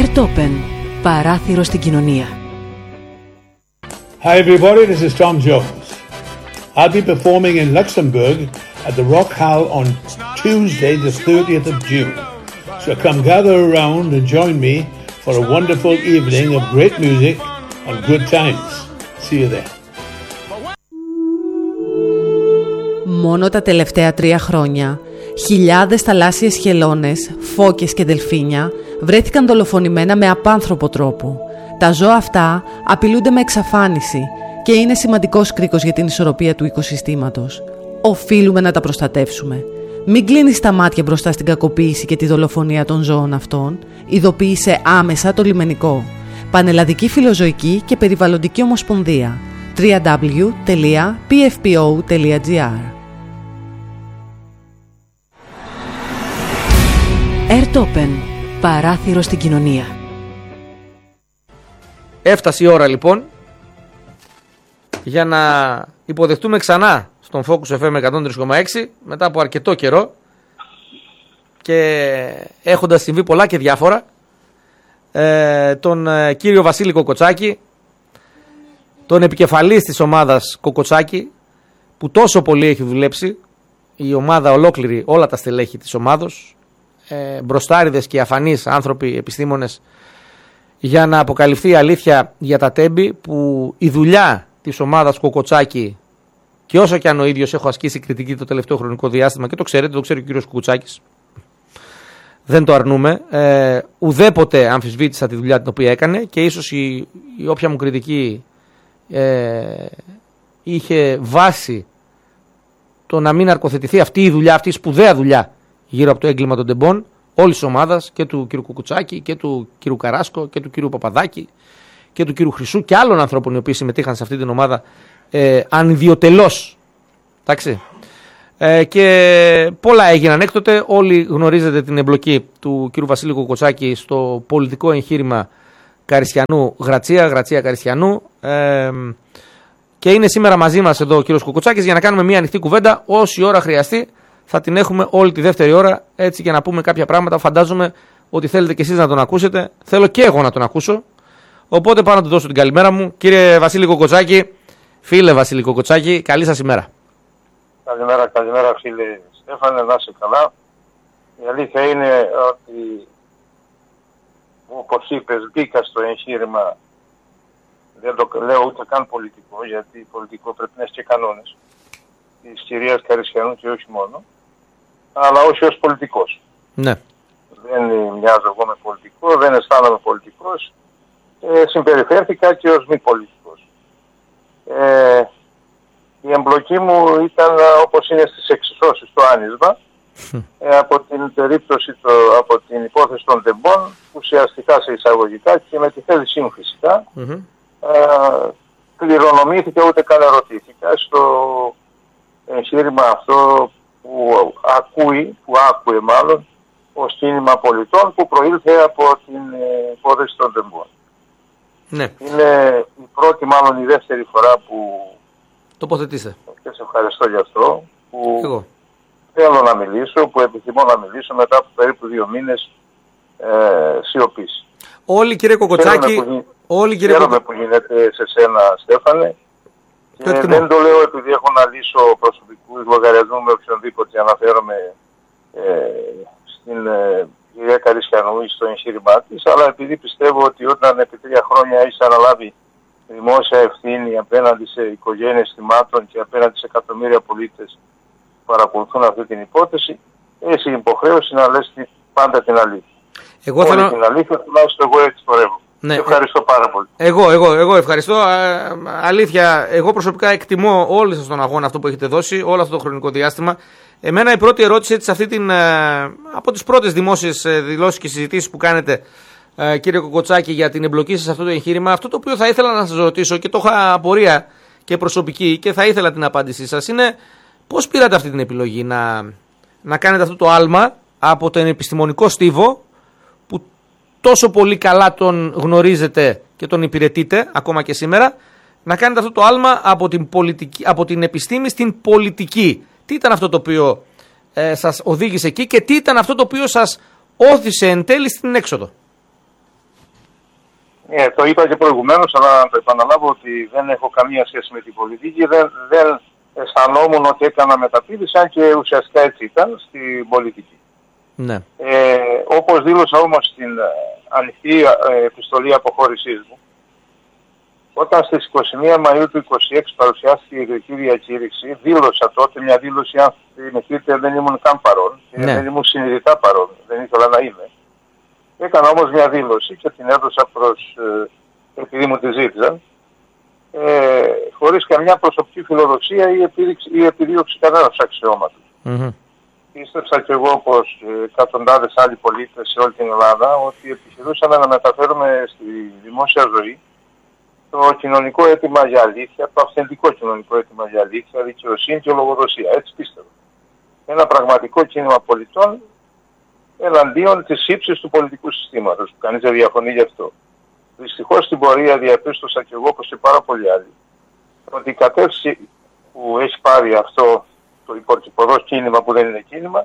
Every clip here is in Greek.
Ertopen, παράθυρο στην κοινωνία. Hi everybody, this is Tom Jones. I'll be performing in Luxembourg at the Rock Hall on Tuesday the 30th of June. So come gather around and join me for a wonderful evening of great music and good times. See you there. Μόνο τα τελευταία 3 χρόνια, χιλιάδες θαλάσσιες χελώνες, φώκες και δελφίνια βρέθηκαν δολοφονημένα με απάνθρωπο τρόπο. Τα ζώα αυτά απειλούνται με εξαφάνιση και είναι σημαντικός κρίκος για την ισορροπία του οικοσυστήματος. Οφείλουμε να τα προστατεύσουμε. Μην κλείνεις τα μάτια μπροστά στην κακοποίηση και τη δολοφονία των ζώων αυτών. Ειδοποίησε άμεσα το λιμενικό. Πανελλαδική Φιλοζωική και Περιβαλλοντική Ομοσπονδία. www.pfpo.gr. Ertopen, παράθυρο στην κοινωνία. Έφτασε η ώρα λοιπόν για να υποδεχτούμε ξανά στον Focus FM 103,6 μετά από αρκετό καιρό και έχοντας συμβεί πολλά και διάφορα, τον κύριο Βασίλη Κοκοτσάκη, τον επικεφαλής της ομάδας Κοκοτσάκη, που τόσο πολύ έχει δουλέψει η ομάδα ολόκληρη, όλα τα στελέχη της ομάδος, μπροστάριδες και αφανείς άνθρωποι, επιστήμονες, για να αποκαλυφθεί η αλήθεια για τα τέμπη, που η δουλειά της ομάδας Κοκοτσάκη, και όσο και αν ο ίδιος έχω ασκήσει κριτική το τελευταίο χρονικό διάστημα, και το ξέρετε, το ξέρει ο κύριος Κουκουτσάκης, δεν το αρνούμε, ουδέποτε αμφισβήτησα τη δουλειά την οποία έκανε, και ίσως η όποια μου κριτική είχε βάση το να μην αρκοθετηθεί αυτή η δουλειά, αυτή η σπουδαία δουλειά γύρω από το έγκλημα των τεμπών όλης της ομάδας, και του κύριου Κουκουτσάκη και του κύριου Καράσκο και του κύριου Παπαδάκη και του κύριου Χρυσού και άλλων ανθρώπων οι οποίοι συμμετείχαν σε αυτή την ομάδα ανιδιοτελώς. Εντάξει. Και πολλά έγιναν έκτοτε. Όλοι γνωρίζετε την εμπλοκή του κύριου Βασίλη Κοκοτσάκη στο πολιτικό εγχείρημα Καριστιανού Γρατσία Καριστιανού. Και είναι σήμερα μαζί μας εδώ ο κύριος Κοκοτσάκης για να κάνουμε μια ανοιχτή κουβέντα. Όση ώρα χρειαστεί θα την έχουμε όλη τη δεύτερη ώρα, έτσι, για να πούμε κάποια πράγματα. Φαντάζομαι ότι θέλετε κι εσείς να τον ακούσετε. Θέλω και εγώ να τον ακούσω. Οπότε πάω να του δώσω την καλημέρα μου. Κύριε Βασίλη Κοκοτσάκη, φίλε Βασίλη Κοκοτσάκη, καλή σας ημέρα. Καλημέρα φίλε Στέφανε, να είσαι καλά. Η αλήθεια είναι ότι, όπως είπες, μπήκα στο εγχείρημα. Δεν το λέω ούτε καν πολιτικό, γιατί πολιτικό πρέπει να έχει και κανόνες της κυρίας Καριστιανού και όχι μόνο, αλλά όχι ως πολιτικός. Ναι. Δεν μοιάζω εγώ με πολιτικό, δεν αισθάνομαι πολιτικός, συμπεριφέρθηκα και ως μη πολιτικός. Η εμπλοκή μου ήταν όπως είναι στις εξισώσεις στο άνισμα, από την περίπτωση, από την υπόθεση των τεμπών, ουσιαστικά σε εισαγωγικά και με τη θέλησή μου φυσικά, κληρονομήθηκα, ούτε καν ερωτήθηκα στο εγχείρημα αυτό που άκουε μάλλον ως κίνημα πολιτών, που προήλθε από την υπόθεση των τεμπών. Ναι. Είναι η πρώτη, μάλλον η δεύτερη φορά που τοποθετήστε. Και σε ευχαριστώ γι' αυτό, που θέλω να μιλήσω, που επιθυμώ να μιλήσω μετά από περίπου 2 μήνες σιωπής. Όλοι, κύριε Κοκοτσάκη, χαίρομαι που γίνεται σε σένα, Στέφανε. Και δεν το λέω επειδή έχω να λύσω προσωπικούς λογαριασμού με οποιονδήποτε, αναφέρομαι στην κυρία Καριστιανού ή στο εγχείρημά της, αλλά επειδή πιστεύω ότι όταν επί 3 χρόνια έχεις αναλάβει δημόσια ευθύνη απέναντι σε οικογένειες θυμάτων και απέναντι σε εκατομμύρια πολίτες που παρακολουθούν αυτή την υπόθεση, έχει υποχρέωση να λες πάντα την αλήθεια. Εγώ θέλω την αλήθεια, τουλάχιστον εγώ έτσι το ρεύω. Ναι. Ευχαριστώ πάρα πολύ. Εγώ ευχαριστώ. Αλήθεια, εγώ προσωπικά εκτιμώ όλο σας τον αγώνα αυτό που έχετε δώσει, όλο αυτό το χρονικό διάστημα. Εμένα η πρώτη ερώτηση, έτσι, από τις πρώτες δημόσιες δηλώσεις και συζητήσεις που κάνετε, κύριε Κοκοτσάκη, για την εμπλοκή σας σε αυτό το εγχείρημα, αυτό το οποίο θα ήθελα να σας ρωτήσω και το είχα απορία και προσωπική και θα ήθελα την απάντησή σας, είναι πώς πήρατε αυτή την επιλογή να κάνετε αυτό το άλμα από τον επιστημονικό στίβο, που τόσο πολύ καλά τον γνωρίζετε και τον υπηρετείτε ακόμα και σήμερα, να κάνετε αυτό το άλμα από την επιστήμη στην πολιτική. Τι ήταν αυτό το οποίο σας οδήγησε εκεί και τι ήταν αυτό το οποίο σας όθησε εν τέλει στην έξοδο? Το είπα και προηγουμένως, αλλά να το επαναλάβω ότι δεν έχω καμία σχέση με την πολιτική. Δεν αισθανόμουν ότι έκανα μεταπίδηση, αν και ουσιαστικά έτσι ήταν στην πολιτική. Ναι. Όπως δήλωσα όμως στην ανοιχτή επιστολή αποχώρησής μου, όταν στις 21 Μαΐου του 2026 παρουσιάστηκε η ιδρυτική διακήρυξη, δήλωσα τότε μια δήλωση, αν θυμηθείτε δεν ήμουν καν παρόν, και δεν ήμουν συνειδητά παρόν, δεν ήθελα να είμαι. Έκανα όμως μια δήλωση και την έδωσα επειδή μου τη ζήτησαν, χωρίς καμιά προσωπική φιλοδοξία ή επιδίωξη κανένας αξιώματος. Mm-hmm. Πίστεψα κι εγώ, όπως εκατοντάδες άλλοι πολίτες σε όλη την Ελλάδα, ότι επιχειρούσαμε να μεταφέρουμε στη δημόσια ζωή το κοινωνικό αίτημα για αλήθεια, το αυθεντικό κοινωνικό αίτημα για αλήθεια, δικαιοσύνη και λογοδοσία. Έτσι πίστευα. Ένα πραγματικό κίνημα πολιτών εναντίον της ύψης του πολιτικού συστήματος, που κανείς δεν διαφωνεί γι' αυτό. Δυστυχώς στην πορεία διαπίστωσα κι εγώ, όπως και πάρα πολλοί άλλοι, ότι η κατεύθυνση που έχει πάρει αυτό το υπορκυποδός κίνημα, που δεν είναι κίνημα,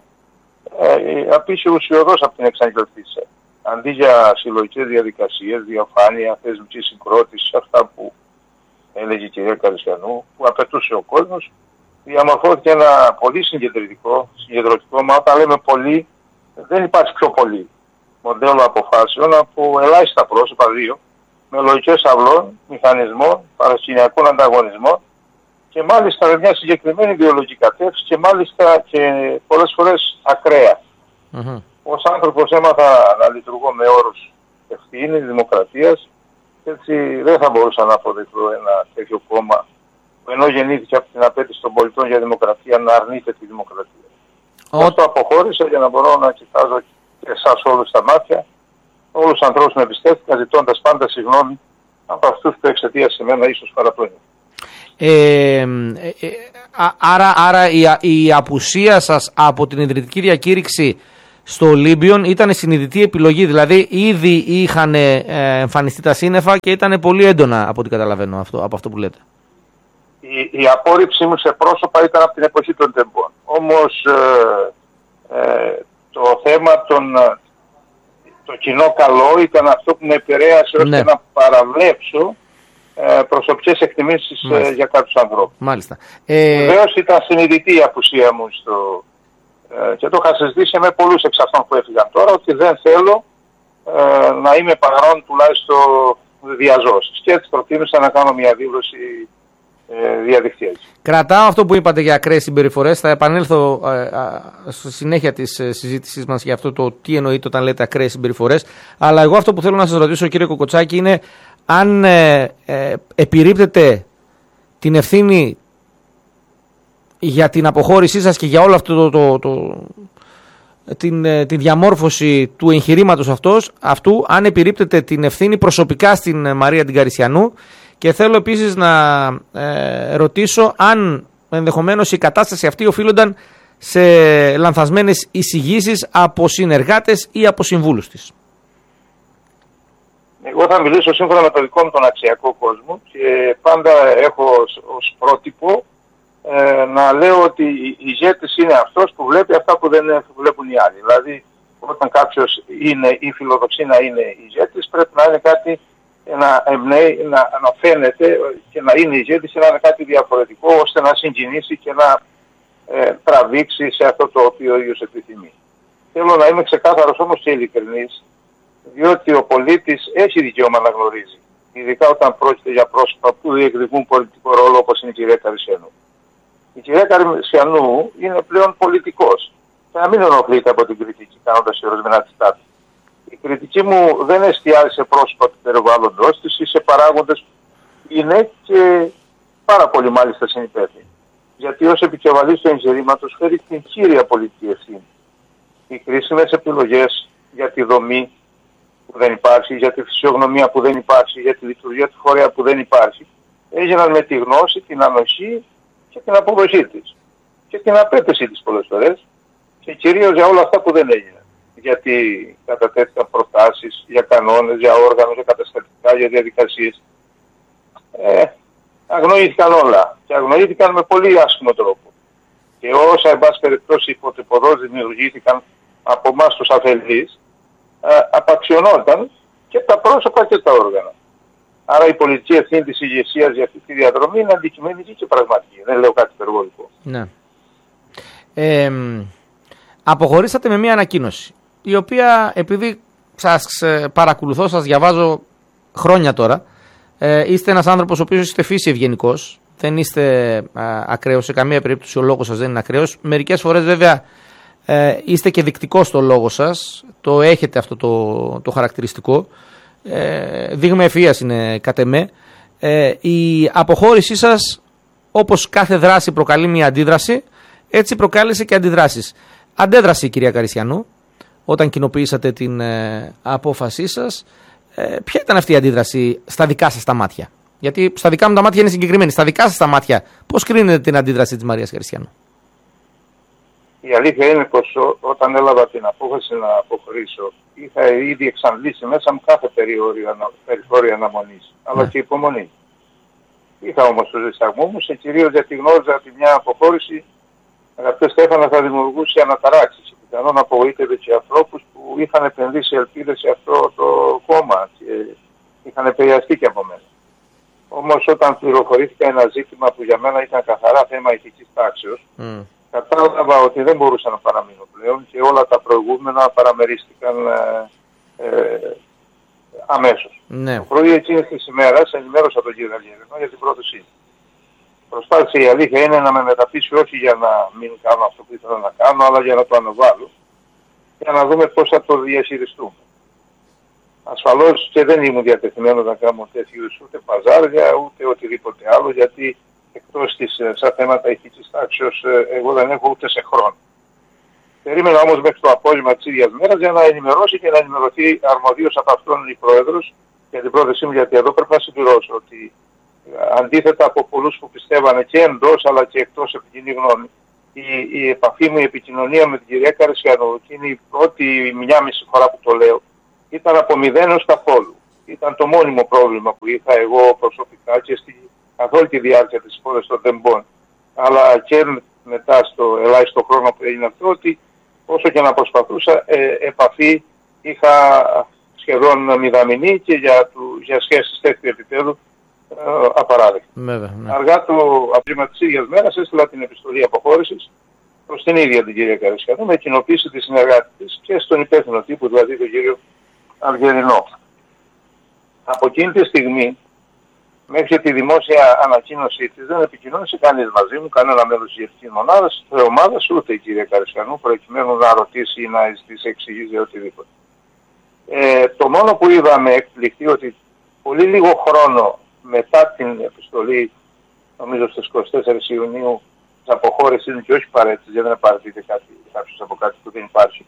απήχε ουσιοδός από την εξαγγελτήσα. Αντί για συλλογικές διαδικασίες, διαφάνεια, θεσμική συγκρότηση, αυτά που έλεγε η κυρία Καρισιανού, που απαιτούσε ο κόσμος, διαμορφώθηκε ένα πολύ συγκεντρωτικό, μα όταν λέμε πολύ, δεν υπάρχει πιο πολύ μοντέλο αποφάσεων από ελάχιστα πρόσωπα, δύο, με λογικές αυλών, μηχανισμών, παρασκηνιακών ανταγωνισμών και μάλιστα με μια συγκεκριμένη ιδεολογική κατεύθυνση και μάλιστα και πολλές φορές ακραία. Mm-hmm. Ως άνθρωπος έμαθα να λειτουργώ με όρους ευθύνης, δημοκρατίας, και έτσι δεν θα μπορούσα να αποδεχθώ ένα τέτοιο κόμμα που ενώ γεννήθηκε από την απέτηση των πολιτών για δημοκρατία να αρνείται τη δημοκρατία. Αυτό αποχώρησα για να μπορώ να κοιτάζω και εσάς όλους στα μάτια, όλους τους ανθρώπους που με εμπιστεύτηκαν, ζητώντας πάντα συγγνώμη από αυτούς που εξαιτίας σε μένα ίσως παραπλώνουν. Άρα η απουσία σας από την ιδρυτική διακήρυξη στο Ολύμπιον ήταν συνειδητή επιλογή, δηλαδή ήδη είχαν εμφανιστεί τα σύννεφα και ήταν πολύ έντονα από ό,τι καταλαβαίνω από αυτό που λέτε. Η απόρριψή μου σε πρόσωπα ήταν από την εποχή των τεμπών. Όμως το θέμα το κοινό καλό ήταν αυτό που με επηρέασε ώστε να παραβλέψω προσωπικές εκτιμήσεις για κάποιους ανθρώπους. Μάλιστα. Βεβαίως ήταν συνειδητή η απουσία μου και το είχα συζητήσει με πολλούς εξ αυτών που έφυγαν τώρα, ότι δεν θέλω να είμαι παρόν τουλάχιστον διαζώσεις. Και έτσι προτίμησα να κάνω μια δήλωση διαδικτυακή. Κρατάω αυτό που είπατε για ακραίες συμπεριφορές. Θα επανέλθω στη συνέχεια της συζήτησής μας για αυτό το τι εννοείται όταν λέτε ακραίες συμπεριφορές. Αλλά εγώ αυτό που θέλω να σας ρωτήσω, κύριε Κοκοτσάκη, είναι αν επιρρύπτετε την ευθύνη για την αποχώρησή σας και για όλο αυτό τη διαμόρφωση του εγχειρήματος αυτού, αν επιρρύπτετε την ευθύνη προσωπικά στην Μαρία την Καρισιανού, και θέλω επίσης να ρωτήσω αν ενδεχομένως η κατάσταση αυτή οφείλονταν σε λανθασμένες εισηγήσεις από συνεργάτες ή από συμβούλους της. Εγώ θα μιλήσω σύμφωνα με το δικό μου τον αξιακό κόσμο και πάντα έχω ως πρότυπο να λέω ότι η ηγέτης είναι αυτός που βλέπει αυτά που δεν βλέπουν οι άλλοι. Δηλαδή, όταν κάποιος είναι ή φιλοδοξεί να είναι ηγέτης, πρέπει να είναι κάτι να εμπνέει, να φαίνεται και να είναι ηγέτης και να είναι κάτι διαφορετικό, ώστε να συγκινήσει και να τραβήξει σε αυτό το οποίο ο ίδιος επιθυμεί. Θέλω να είμαι ξεκάθαρος όμως και ειλικρινής, διότι ο πολίτης έχει δικαίωμα να γνωρίζει, ειδικά όταν πρόκειται για πρόσωπα που διεκδικούν πολιτικό ρόλο, όπως είναι η κυρία Καρισιανού. Η κυρία Καρισιανού είναι πλέον πολιτικός και να μην ενοχλείται από την κριτική κάνοντας ορισμένα τσιτάτα. Η κριτική μου δεν εστιάζει σε πρόσωπα του περιβάλλοντος της ή σε παράγοντες που είναι και πάρα πολύ μάλιστα συνυπεύθυνοι. Γιατί ως επικεφαλής του εγχειρήματος φέρει την κύρια πολιτική ευθύνη. Οι κρίσιμες επιλογές για τη δομή που δεν υπάρχει, για τη φυσιογνωμία που δεν υπάρχει, για τη λειτουργία του φορέα που δεν υπάρχει, έγιναν με τη γνώση, την ανοχή και την αποδοχή της. Και την απέτηση της πολλές φορές και κυρίως για όλα αυτά που δεν έγιναν. Γιατί κατατέθηκαν προτάσεις για κανόνες, για όργανα, για καταστατικά, για διαδικασίες. Αγνοήθηκαν όλα και αγνοήθηκαν με πολύ άσχημο τρόπο. Και όσα, εν πάση περιπτώσει, υποτυπωδώς δημιουργήθηκαν από εμάς τους αφελείς, απαξιωνόταν και τα πρόσωπα και τα όργανα. Άρα η πολιτική ευθύνη της ηγεσίας για αυτή τη διαδρομή είναι αντικειμενική και πραγματική. Δεν λέω κάτι υπερβολικό. Ναι. Αποχωρήσατε με μια ανακοίνωση, η οποία, επειδή σας παρακολουθώ, σας διαβάζω χρόνια τώρα, είστε ένας άνθρωπος ο οποίος είστε φύση ευγενικός, δεν είστε ακραίος, σε καμία περίπτωση ο λόγος σας δεν είναι ακραίος. Μερικές φορές βέβαια είστε και δεικτικός στο λόγο σας, το έχετε αυτό το χαρακτηριστικό, δείγμα ευφυΐας είναι κατ' εμέ. Η αποχώρησή σας, όπως κάθε δράση προκαλεί μια αντίδραση, έτσι προκάλεσε και αντιδράσεις. Αντέδρασε η κυρία Καριστιανού όταν κοινοποιήσατε την απόφασή σας. Ποια ήταν αυτή η αντίδραση στα δικά σας τα μάτια? Γιατί στα δικά μου τα μάτια είναι συγκεκριμένη. Στα δικά σας τα μάτια, πώς κρίνετε την αντίδραση της Μαρίας Καριστιανού? Η αλήθεια είναι πως όταν έλαβα την απόφαση να αποχωρήσω, είχα ήδη εξαντλήσει μέσα μου κάθε περιθώριο αναμονής, αλλά και υπομονή. Είχα όμως τους δισταγμούς μου, κυρίως γιατί γνώριζα ότι μια αποχώρηση, αγαπητέ Στέφανα, θα δημιουργούσε αναταράξεις. Πιθανόν απογοήτευε και ανθρώπους που είχαν επενδύσει ελπίδες σε αυτό το κόμμα και είχαν επηρεαστεί και από μένα. Όμως όταν πληροφορήθηκα ένα ζήτημα που για μένα ήταν καθαρά θέμα ηθικής τάξεως, κατάλαβα ότι δεν μπορούσα να παραμείνω πλέον και όλα τα προηγούμενα παραμερίστηκαν αμέσως. Ναι. Το πρωί εκείνης της ημέρας ενημέρωσα τον κύριο Αργυρινό για την πρόθεσή. Προσπάθησε, η αλήθεια είναι, να με μεταπίσει όχι για να μην κάνω αυτό που ήθελα να κάνω, αλλά για να το αναβάλω, για να δούμε πώς θα το διαχειριστούμε. Ασφαλώς και δεν ήμουν διατεθειμένος να κάνω τέτοιους ούτε παζάρια ούτε οτιδήποτε άλλο, γιατί εκτός της σαν θέματα ηθικής τάξεως εγώ δεν έχω ούτε σε χρόνο. Περίμενα όμως μέχρι το απόγευμα της ίδιας μέρας για να ενημερώσει και να ενημερωθεί αρμοδίως από αυτόν η Πρόεδρος για την πρόθεσή μου, γιατί εδώ πρέπει να συμπληρώσω ότι αντίθετα από πολλούς που πιστεύανε και εντός αλλά και εκτός από κοινή γνώμη, η επαφή μου, η επικοινωνία με την κυρία Καριστιανού, και είναι η πρώτη μία μισή φορά που το λέω, ήταν από 0 έως καθόλου. Ήταν το μόνιμο πρόβλημα που είχα εγώ προσωπικά και καθ' όλη τη διάρκεια της υπόθεσης των τεμπών, αλλά και μετά στο ελάχιστο χρόνο που έγινε αυτό, ότι όσο και να προσπαθούσα, επαφή είχα σχεδόν μηδαμινή και για σχέσεις τέτοιου επίπεδου απαράδεκτη. Ναι. Αργά το απόγευμα της ίδιας μέρας έστειλα την επιστολή αποχώρησης προς την ίδια την κυρία Καριστιανού με κοινοποίηση της συνεργάτη της και στον υπεύθυνο τύπου, δηλαδή τον κύριο Αργυρινό. Από εκείνη τη στιγμή, μέχρι τη δημόσια ανακοίνωσή της, δεν επικοινώνησε κανείς μαζί μου, κανένα μέλος της διευθυντικής ομάδας, ούτε η κυρία Καριστιανού, προκειμένου να ρωτήσει ή να ζητήσει εξηγήσει για οτιδήποτε. Το μόνο που είδαμε εκπληκτή ότι πολύ λίγο χρόνο μετά την επιστολή, νομίζω στις 24 Ιουνίου, της αποχώρησης και όχι παρέτησης, γιατί δεν παραιτείται κάποιος από κάτι που δεν υπάρχει,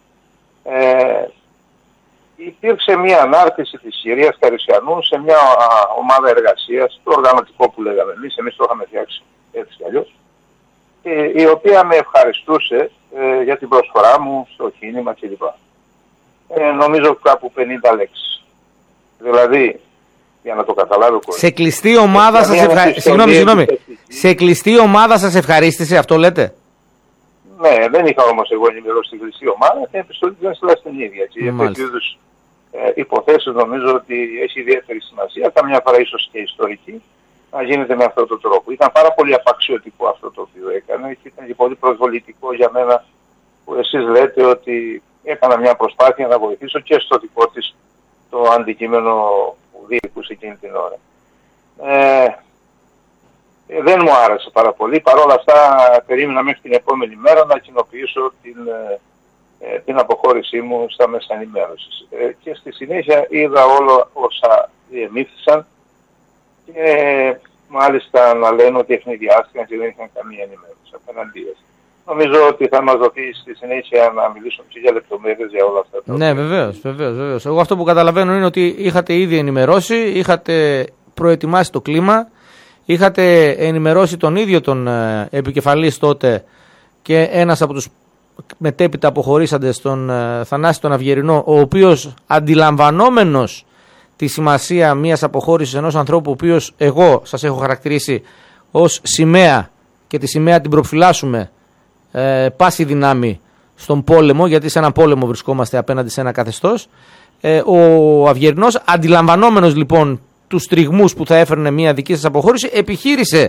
υπήρξε μια ανάρτηση της κυρίας Καριστιανού σε μια ομάδα εργασίας, το οργανωτικό που λέγαμε εμείς το είχαμε φτιάξει έτσι κι αλλιώς, η οποία με ευχαριστούσε για την προσφορά μου στο κίνημα κλπ. Νομίζω κάπου 50 λέξεις. Δηλαδή, για να το καταλάβω κορίτσι. Σε κλειστή ομάδα σας ευχαρίστησε. Σε κλειστή ομάδα σας ευχαρίστησε, αυτό λέτε? Ναι, δεν είχα όμως εγώ ενημερώσει την κλειστή ομάδα και η επιστολή δεν στείλα στην ίδια. Και για τέτοιου είδους υποθέσεις νομίζω ότι έχει ιδιαίτερη σημασία, καμιά φορά ίσως και ιστορική, να γίνεται με αυτόν τον τρόπο. Ήταν πάρα πολύ απαξιωτικό αυτό το οποίο έκανε και ήταν και πολύ προσβολητικό για μένα που εσείς λέτε ότι έκανα μια προσπάθεια να βοηθήσω και στο δικό της το αντικείμενο που διεκούσε εκείνη την ώρα. Δεν μου άρεσε πάρα πολύ. Παρ' όλα αυτά περίμενα μέχρι την επόμενη μέρα να κοινοποιήσω την αποχώρησή μου στα μέσα ενημέρωσης. Και στη συνέχεια είδα όλα όσα διεμήφθησαν και μάλιστα να λένε ότι ευνηδιάστηκαν και δεν είχαν καμία ενημέρωση απέναντίας. Νομίζω ότι θα μας δοθεί στη συνέχεια να μιλήσουμε και για λεπτομέρειες για όλα αυτά. Ναι, βεβαίως. Εγώ αυτό που καταλαβαίνω είναι ότι είχατε ήδη ενημερώσει, είχατε προετοιμάσει το κλίμα, είχατε ενημερώσει τον ίδιο τον επικεφαλής τότε και ένας από τους μετέπειτα αποχωρήσαντες, τον Θανάση τον Αυγερινό, ο οποίος αντιλαμβανόμενος τη σημασία μιας αποχώρησης ενός ανθρώπου, ο οποίος εγώ σας έχω χαρακτηρίσει ως σημαία και τη σημαία την προφυλάσσουμε πάση δυνάμει στον πόλεμο, γιατί σε έναν πόλεμο βρισκόμαστε απέναντι σε ένα καθεστώς, Ο Αυγερινός, αντιλαμβανόμενος λοιπόν τους τριγμούς που θα έφερνε μια δική σας αποχώρηση, επιχείρησε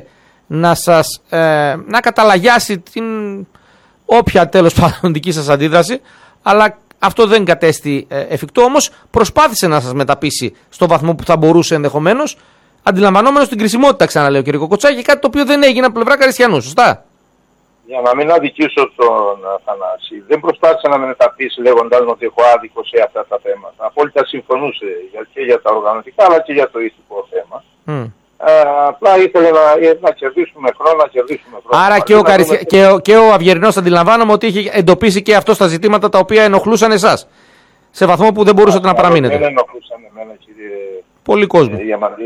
να καταλαγιάσει την όποια τέλος πάντων δική σας αντίδραση, αλλά αυτό δεν κατέστη εφικτό. Όμως προσπάθησε να σας μεταπίσει στο βαθμό που θα μπορούσε ενδεχομένως, αντιλαμβανόμενος την κρισιμότητα, ξαναλέω κύριε Κοκοτσάκη, κάτι το οποίο δεν έγινε από πλευρά Καριστιανού, σωστά? Για να μην αδικήσω τον Θανάση, δεν προσπάθησε να με μεταπίσει λέγοντας ότι έχω άδικο σε αυτά τα θέματα. Απόλυτα συμφωνούσε και για τα οργανωτικά αλλά και για το ηθικό θέμα. Απλά ήθελε να κερδίσουμε χρόνο, Άρα και ο Αυγερινός, αντιλαμβάνομαι ότι είχε εντοπίσει και αυτό στα ζητήματα τα οποία ενοχλούσαν εσάς. Σε βαθμό που δεν μπορούσατε να παραμείνετε. Δεν ενοχλούσαν εμένα, κύριε. Πολύ κόσμο.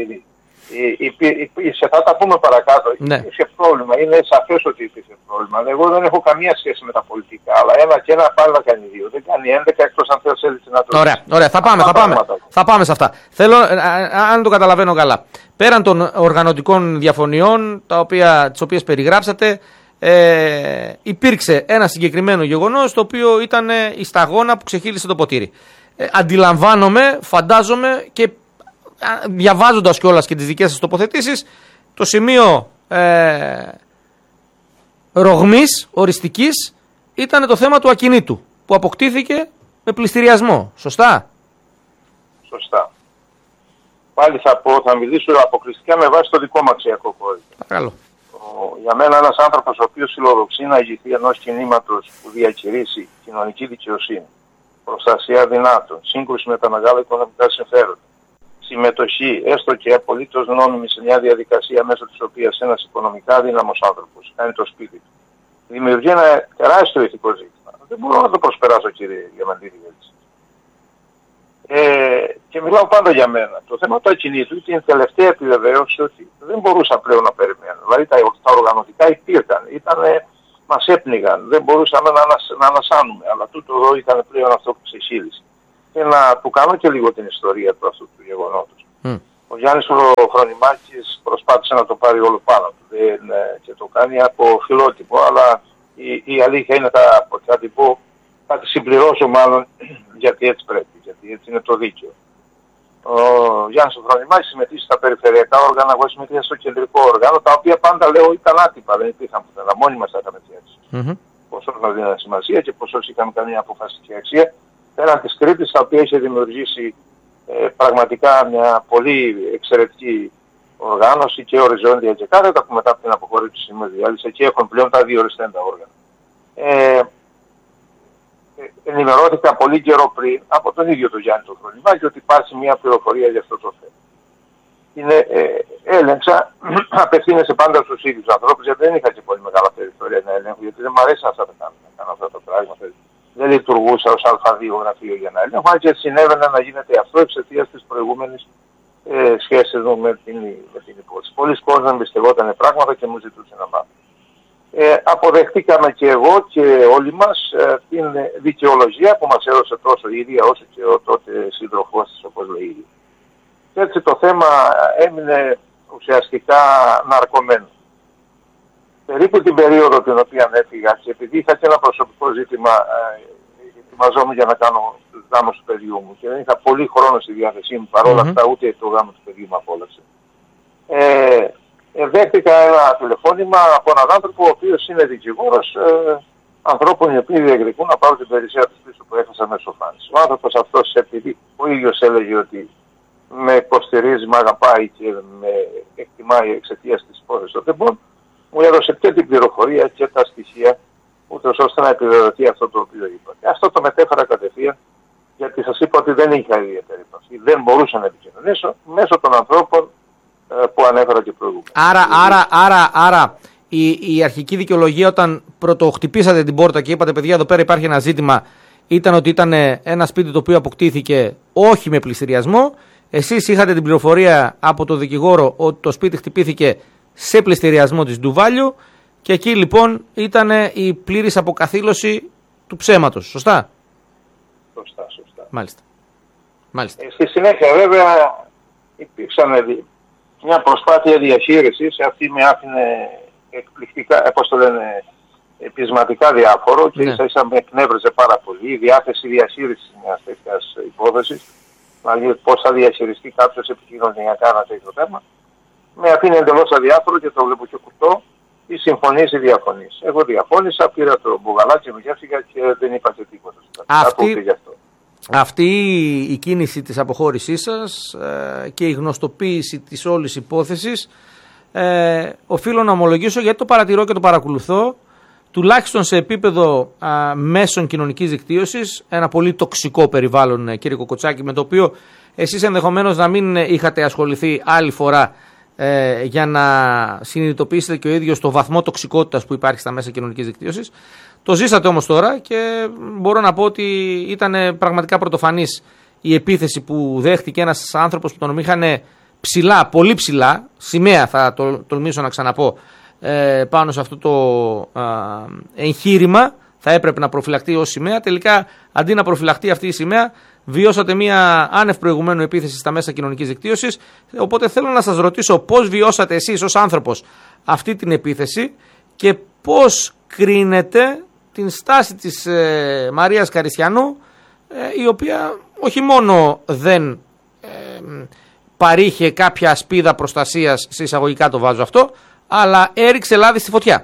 Θα τα πούμε παρακάτω. Ναι. Υπήρχε πρόβλημα. Είναι σαφές ότι υπήρχε πρόβλημα. Εγώ δεν έχω καμία σχέση με τα πολιτικά. Αλλά ένα και ένα πάλι να κάνει δύο. Δεν κάνει 11 εκτός αν θέλει να το. Ωραία. Θα πάμε σε αυτά. Θέλω, αν το καταλαβαίνω καλά. Πέραν των οργανωτικών διαφωνιών, τις οποίες περιγράψατε, υπήρξε ένα συγκεκριμένο γεγονός, το οποίο ήταν η σταγόνα που ξεχύλισε το ποτήρι. Αντιλαμβάνομαι, φαντάζομαι και διαβάζοντας κιόλας και τις δικές σας τοποθετήσεις, το σημείο ρογμής οριστικής ήταν το θέμα του ακινήτου που αποκτήθηκε με πληστηριασμό. Σωστά? Σωστά. Πάλι θα μιλήσω αποκλειστικά με βάση το δικό μου αξιακό κώδικα. Παρακαλώ. Για μένα ένας άνθρωπος ο οποίος φιλοδοξεί να ηγηθεί ενός κινήματος που διακηρύσει κοινωνική δικαιοσύνη, προστασία δυνάτων, σύγκρουση με τα μεγάλα οικονομικά συμφέροντα, συμμετοχή, έστω και απολύτως νόμιμη, σε μια διαδικασία μέσω της οποίας ένας οικονομικά αδύναμος άνθρωπος κάνει το σπίτι του, δημιουργεί ένα τεράστιο ηθικό ζήτημα. Δεν μπορώ να το προσπεράσω, κύριε Διαμαντίδη. Και μιλάω πάντα για μένα. Το θέμα του ακινήτου ήταν η τελευταία επιβεβαίωση ότι δεν μπορούσα πλέον να περιμένω. Δηλαδή τα οργανωτικά υπήρχαν, μας έπνιγαν, δεν μπορούσαμε να ανασάνουμε. Αλλά τούτο εδώ ήταν πλέον αυτό που ξεσύλισε. Και να του κάνω και λίγο την ιστορία του αυτού του γεγονότος. Ο Γιάννης Χρονιμάκης προσπάθησε να το πάρει όλο πάνω του και το κάνει από φιλότυπο, αλλά η αλήθεια είναι, θα τη συμπληρώσω μάλλον, γιατί έτσι πρέπει, γιατί έτσι είναι το δίκαιο. Ο Γιάννης Χρονιμάκης συμμετείχε στα περιφερειακά όργανα, εγώ συμμετείχα στο κεντρικό όργανο, τα οποία πάντα λέω ήταν άτυπα, δεν υπήρχαν πουθενά, μόνοι μας τα είχαμε φτιάξει. Ποσός μας δίνανε σημασία και ποσός είχαμε καμία αποφασιστική αξία, πέραν της Κρήτης, τα οποία είχε δημιουργήσει πραγματικά μια πολύ εξαιρετική οργάνωση και οριζόντια και κάθετα, που μετά από την αποχώρηση με διάλυσε και έχουν πλέον τα δύο οριστέντα όργανα. Ενημερώθηκα πολύ καιρό πριν από τον ίδιο τον Γιάννη τον Χρονιμάκη ότι υπάρχει μια πληροφορία για αυτό το θέμα. Έλεγξα, απευθύνεσαι πάντα στους ίδιους ανθρώπους, γιατί δεν είχα και πολύ μεγάλα περιθώρια να ελέγχω, γιατί δεν μου αρέσει να κάνω αυτά τα πράγματα. Δεν λειτουργούσα ως Α2 γραφείο για να ελέγχω, αν και συνέβαινε να γίνεται αυτό εξαιτίας της προηγούμενης σχέσης μου με την υπόθεση. Πολλοί κόσμοι εμπιστευόταν πράγματα και μου ζητούσε να μάθω. Αποδεχτήκαμε και εγώ και όλοι μας την δικαιολογία που μας έδωσε τόσο η ίδια όσο και ο τότε σύντροφός της, όπως λέει η ίδια. Και έτσι το θέμα έμεινε ουσιαστικά ναρκωμένο. Περίπου την περίοδο την οποία έφυγα, και επειδή είχα και ένα προσωπικό ζήτημα, ετοιμαζόμουν για να κάνω τους γάμους του παιδιού μου και δεν είχα πολύ χρόνο στη διάθεσή μου, παρόλα αυτά ούτε το γάμο του παιδιού μου απόλαυσε. Δέχτηκα ένα τηλεφώνημα από έναν άνθρωπο ο οποίος είναι δικηγόρος ανθρώπων οι οποίοι διεκδικούν να πάρουν την περιουσία τους πίσω που έχασαν με σοφάνιση. Ο άνθρωπος αυτός, επειδή ο ίδιος έλεγε ότι με υποστηρίζει, με αγαπάει και με εκτιμάει εξαιτίας της υπόθεσης των τεμπών, μου έδωσε και την πληροφορία και τα στοιχεία, ούτως ώστε να επιβεβαιωθεί αυτό το οποίο είπα. Και αυτό το μετέφερα κατευθείαν, γιατί σας είπα ότι δεν είχα ιδιαίτερη επαφή. Δεν μπορούσα να επικοινωνήσω μέσω των ανθρώπων που ανέφερα και προηγούμενα. Άρα η αρχική δικαιολογία, όταν πρωτοχτυπήσατε την πόρτα και είπατε, παιδιά, εδώ πέρα υπάρχει ένα ζήτημα, ήταν ότι ήταν ένα σπίτι το οποίο αποκτήθηκε όχι με πληστηριασμό. Εσείς είχατε την πληροφορία από το δικηγόρο ότι το σπίτι χτυπήθηκε σε πληστηριασμό της Ντουβάλιου και εκεί λοιπόν ήταν η πλήρης αποκαθήλωση του ψέματος. Σωστά? Σωστά. Μάλιστα. Στη συνέχεια βέβαια υπήρξαν μια προσπάθεια διαχείρισης, αυτή με άφηνε εκπληκτικά, πεισματικά διάφορο και ίσα με εκνεύριζε πάρα πολύ η διάθεση διαχείρισης μιας τέτοιας υπόθεσης, δηλαδή πώς θα διαχειριστεί κάποιος επικοινωνιακά ένα τέτοιο θέμα. Με αφήνει εντελώς αδιάφορο και το βλέπω και κουτό, ή συμφωνείς ή διαφωνείς. Εγώ διαφώνησα, πήρα το μπουγαλάκι μου και έφυγα και δεν είπα και τίποτα. Αυτή η κίνηση της αποχώρησής σας και η γνωστοποίηση της όλης υπόθεσης οφείλω να ομολογήσω, γιατί το παρατηρώ και το παρακολουθώ, τουλάχιστον σε επίπεδο μέσων κοινωνικής δικτύωσης, ένα πολύ τοξικό περιβάλλον, κύριε Κοκοτσάκη, με το οποίο εσείς ενδεχομένως να μην είχατε ασχοληθεί άλλη φορά για να συνειδητοποιήσετε και ο ίδιος το βαθμό τοξικότητας που υπάρχει στα μέσα κοινωνικής δικτύωσης. Το ζήσατε όμως τώρα και μπορώ να πω ότι ήταν πραγματικά πρωτοφανής η επίθεση που δέχτηκε ένας άνθρωπος που τον είχαν ψηλά, πολύ ψηλά, σημαία θα τολμήσω να ξαναπώ, πάνω σε αυτό το εγχείρημα. Θα έπρεπε να προφυλαχτεί ως σημαία. Τελικά, αντί να προφυλαχτεί αυτή η σημαία, βιώσατε μια άνευ προηγουμένου επίθεση στα μέσα κοινωνικής δικτύωσης. Οπότε θέλω να σας ρωτήσω πώς βιώσατε εσείς ως άνθρωπος αυτή την επίθεση και πώς κρίνετε την στάση της Μαρίας Καριστιανού, η οποία όχι μόνο δεν παρήχε κάποια ασπίδα προστασίας, σε εισαγωγικά το βάζω αυτό, αλλά έριξε λάδι στη φωτιά.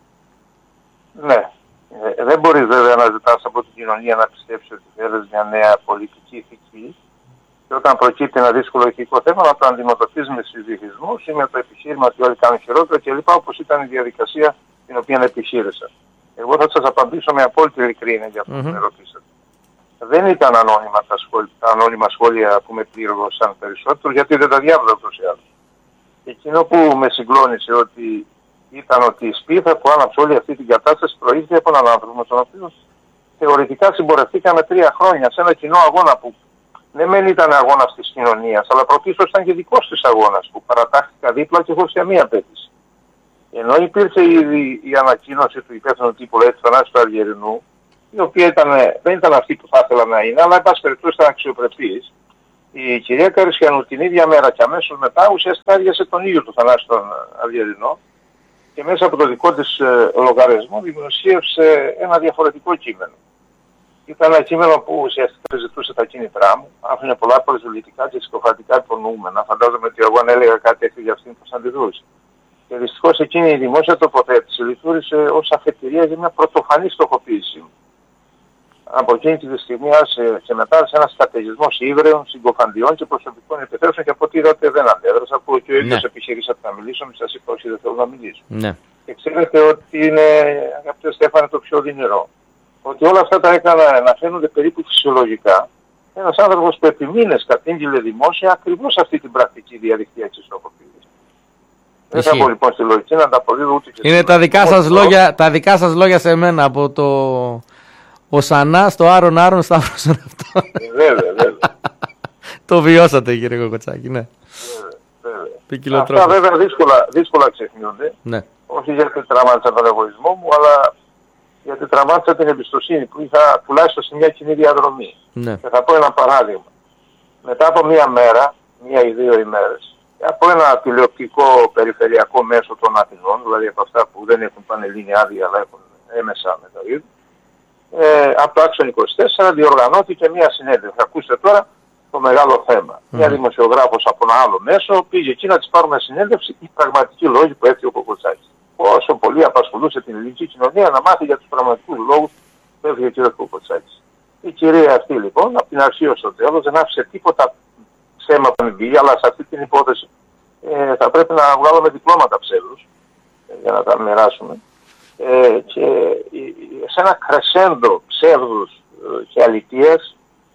Ναι. Δεν μπορείς βέβαια να ζητάς από την κοινωνία να πιστέψει ότι θέλεις μια νέα πολιτική ηθική και όταν προκύπτει ένα δύσκολο ηθικό θέμα να το αντιμετωπίζεις με συζυγισμούς ή με το επιχείρημα ότι όλοι κάνουν χειρότερα κλπ. Όπως ήταν η διαδικασία την οποία επιχείρησα. Εγώ θα σας απαντήσω με απόλυτη ειλικρίνεια για αυτό που με ρωτήσατε. Δεν ήταν ανώνυμα σχόλια που με πλήρωσαν περισσότερο, γιατί δεν τα διάβαζα ούτως ή άλλως. Εκείνο που με συγκλώνησε ήταν ότι η σπίθα που άναψε όλη αυτή την κατάσταση προήλθε από έναν άνθρωπο με τον οποίο θεωρητικά συμπορευτήκαμε 3 χρόνια σε ένα κοινό αγώνα που ναι μεν ήταν αγώνας της κοινωνίας, αλλά πρωτίστως ήταν και δικός της αγώνας που παρατάχθηκα δίπλα και χωρίς καμία απέτηση. Ενώ υπήρχε ήδη η ανακοίνωση του υπεύθυνου τύπου του Θανάση του Αργερινού, η οποία δεν ήταν αυτή που θα ήθελα να είναι, αλλά εν πάση περιπτώσει ήταν αξιοπρεπής. Η κυρία Καριστιανού την ίδια μέρα και αμέσως μετά ουσιαστικά άδειασε τον ίδιο του Θανάση τον Αργερινό και μέσα από το δικό της λογαριασμό δημοσίευσε ένα διαφορετικό κείμενο. Ήταν ένα κείμενο που ουσιαστικά ζητούσε τα κίνητρά μου, άφηνε πολλά προσβλητικά και συκοφαντικά υπονοούμενα. Φαντάζομαι ότι εγώ αν έλεγα κάτι έτσι για αυτήν πώς αντιδρούσε. Και δυστυχώς εκείνη η δημόσια τοποθέτηση λειτουργήσε ως αφετηρία για μια πρωτοφανή στοχοποίησή μου. Από εκείνη τη στιγμή και μετά σε ένα καταιγισμό ύβρεων, συγκοφαντιών και προσωπικών επιθέσεων και από ό,τι είδατε δεν αντέδρασα, που και ο ίδιος επιχειρήσατε να μιλήσω, μην σας είπα όχι δεν θέλω να μιλήσω. Ναι. Και ξέρετε ότι είναι, αγαπητέ Στέφανε, το πιο δυνηρό. Ότι όλα αυτά τα έκανα να φαίνονται περίπου φυσιολογικά. Ένας άνθρωπος που επί μήνες κατήγγειλε δημόσια ακριβώς αυτή την πρακτική διαδικτυακή στοχοποίηση. Δεν θα πω λοιπόν στη λογική να τα αποδίδω ούτε και είναι τα δικά σας λόγια σε μένα από το. Ο Σανά στο Άρον Σταύρος αυτό. Βέβαια. Το βιώσατε κύριε Κοκοτσάκη, ναι. Βέβαια. Αυτά βέβαια δύσκολα ξεχνιούνται. Ναι. Όχι γιατί τραυμάτισα τον εγωισμό μου, αλλά γιατί τραυμάτισα την εμπιστοσύνη που είχα τουλάχιστον σε μια κοινή διαδρομή. Ναι. Και θα πω ένα παράδειγμα. Μετά από μία μέρα, 1 ή 2 ημέρες, από ένα τηλεοπτικό περιφερειακό μέσο των Αθηνών, δηλαδή από αυτά που δεν έχουν πανελλήνια άδεια αλλά έχουν έμεσα μεταδίδουν, από το Άξον 24 διοργανώθηκε μια συνέντευξη. Ακούστε τώρα το μεγάλο θέμα. Μια δημοσιογράφος από ένα άλλο μέσο πήγε εκεί να της πάρουμε συνέντευξη οι πραγματικοί λόγοι που έφυγε ο Κοκοτσάκης. Όσο πολύ απασχολούσε την ελληνική κοινωνία να μάθει για τους πραγματικούς λόγους που έφυγε ο κ. Κοκοτσάκης. Η κυρία αυτή λοιπόν από την αρχή ως το τέλος δεν άφησε τίποτα ψέμα που μην πει, αλλά σε αυτή την υπόθεση θα πρέπει να βγάλουμε διπλώματα ψεύδους για να τα μοιράσουμε. Και σε ένα κρεσέντο ψεύδους και αλητείας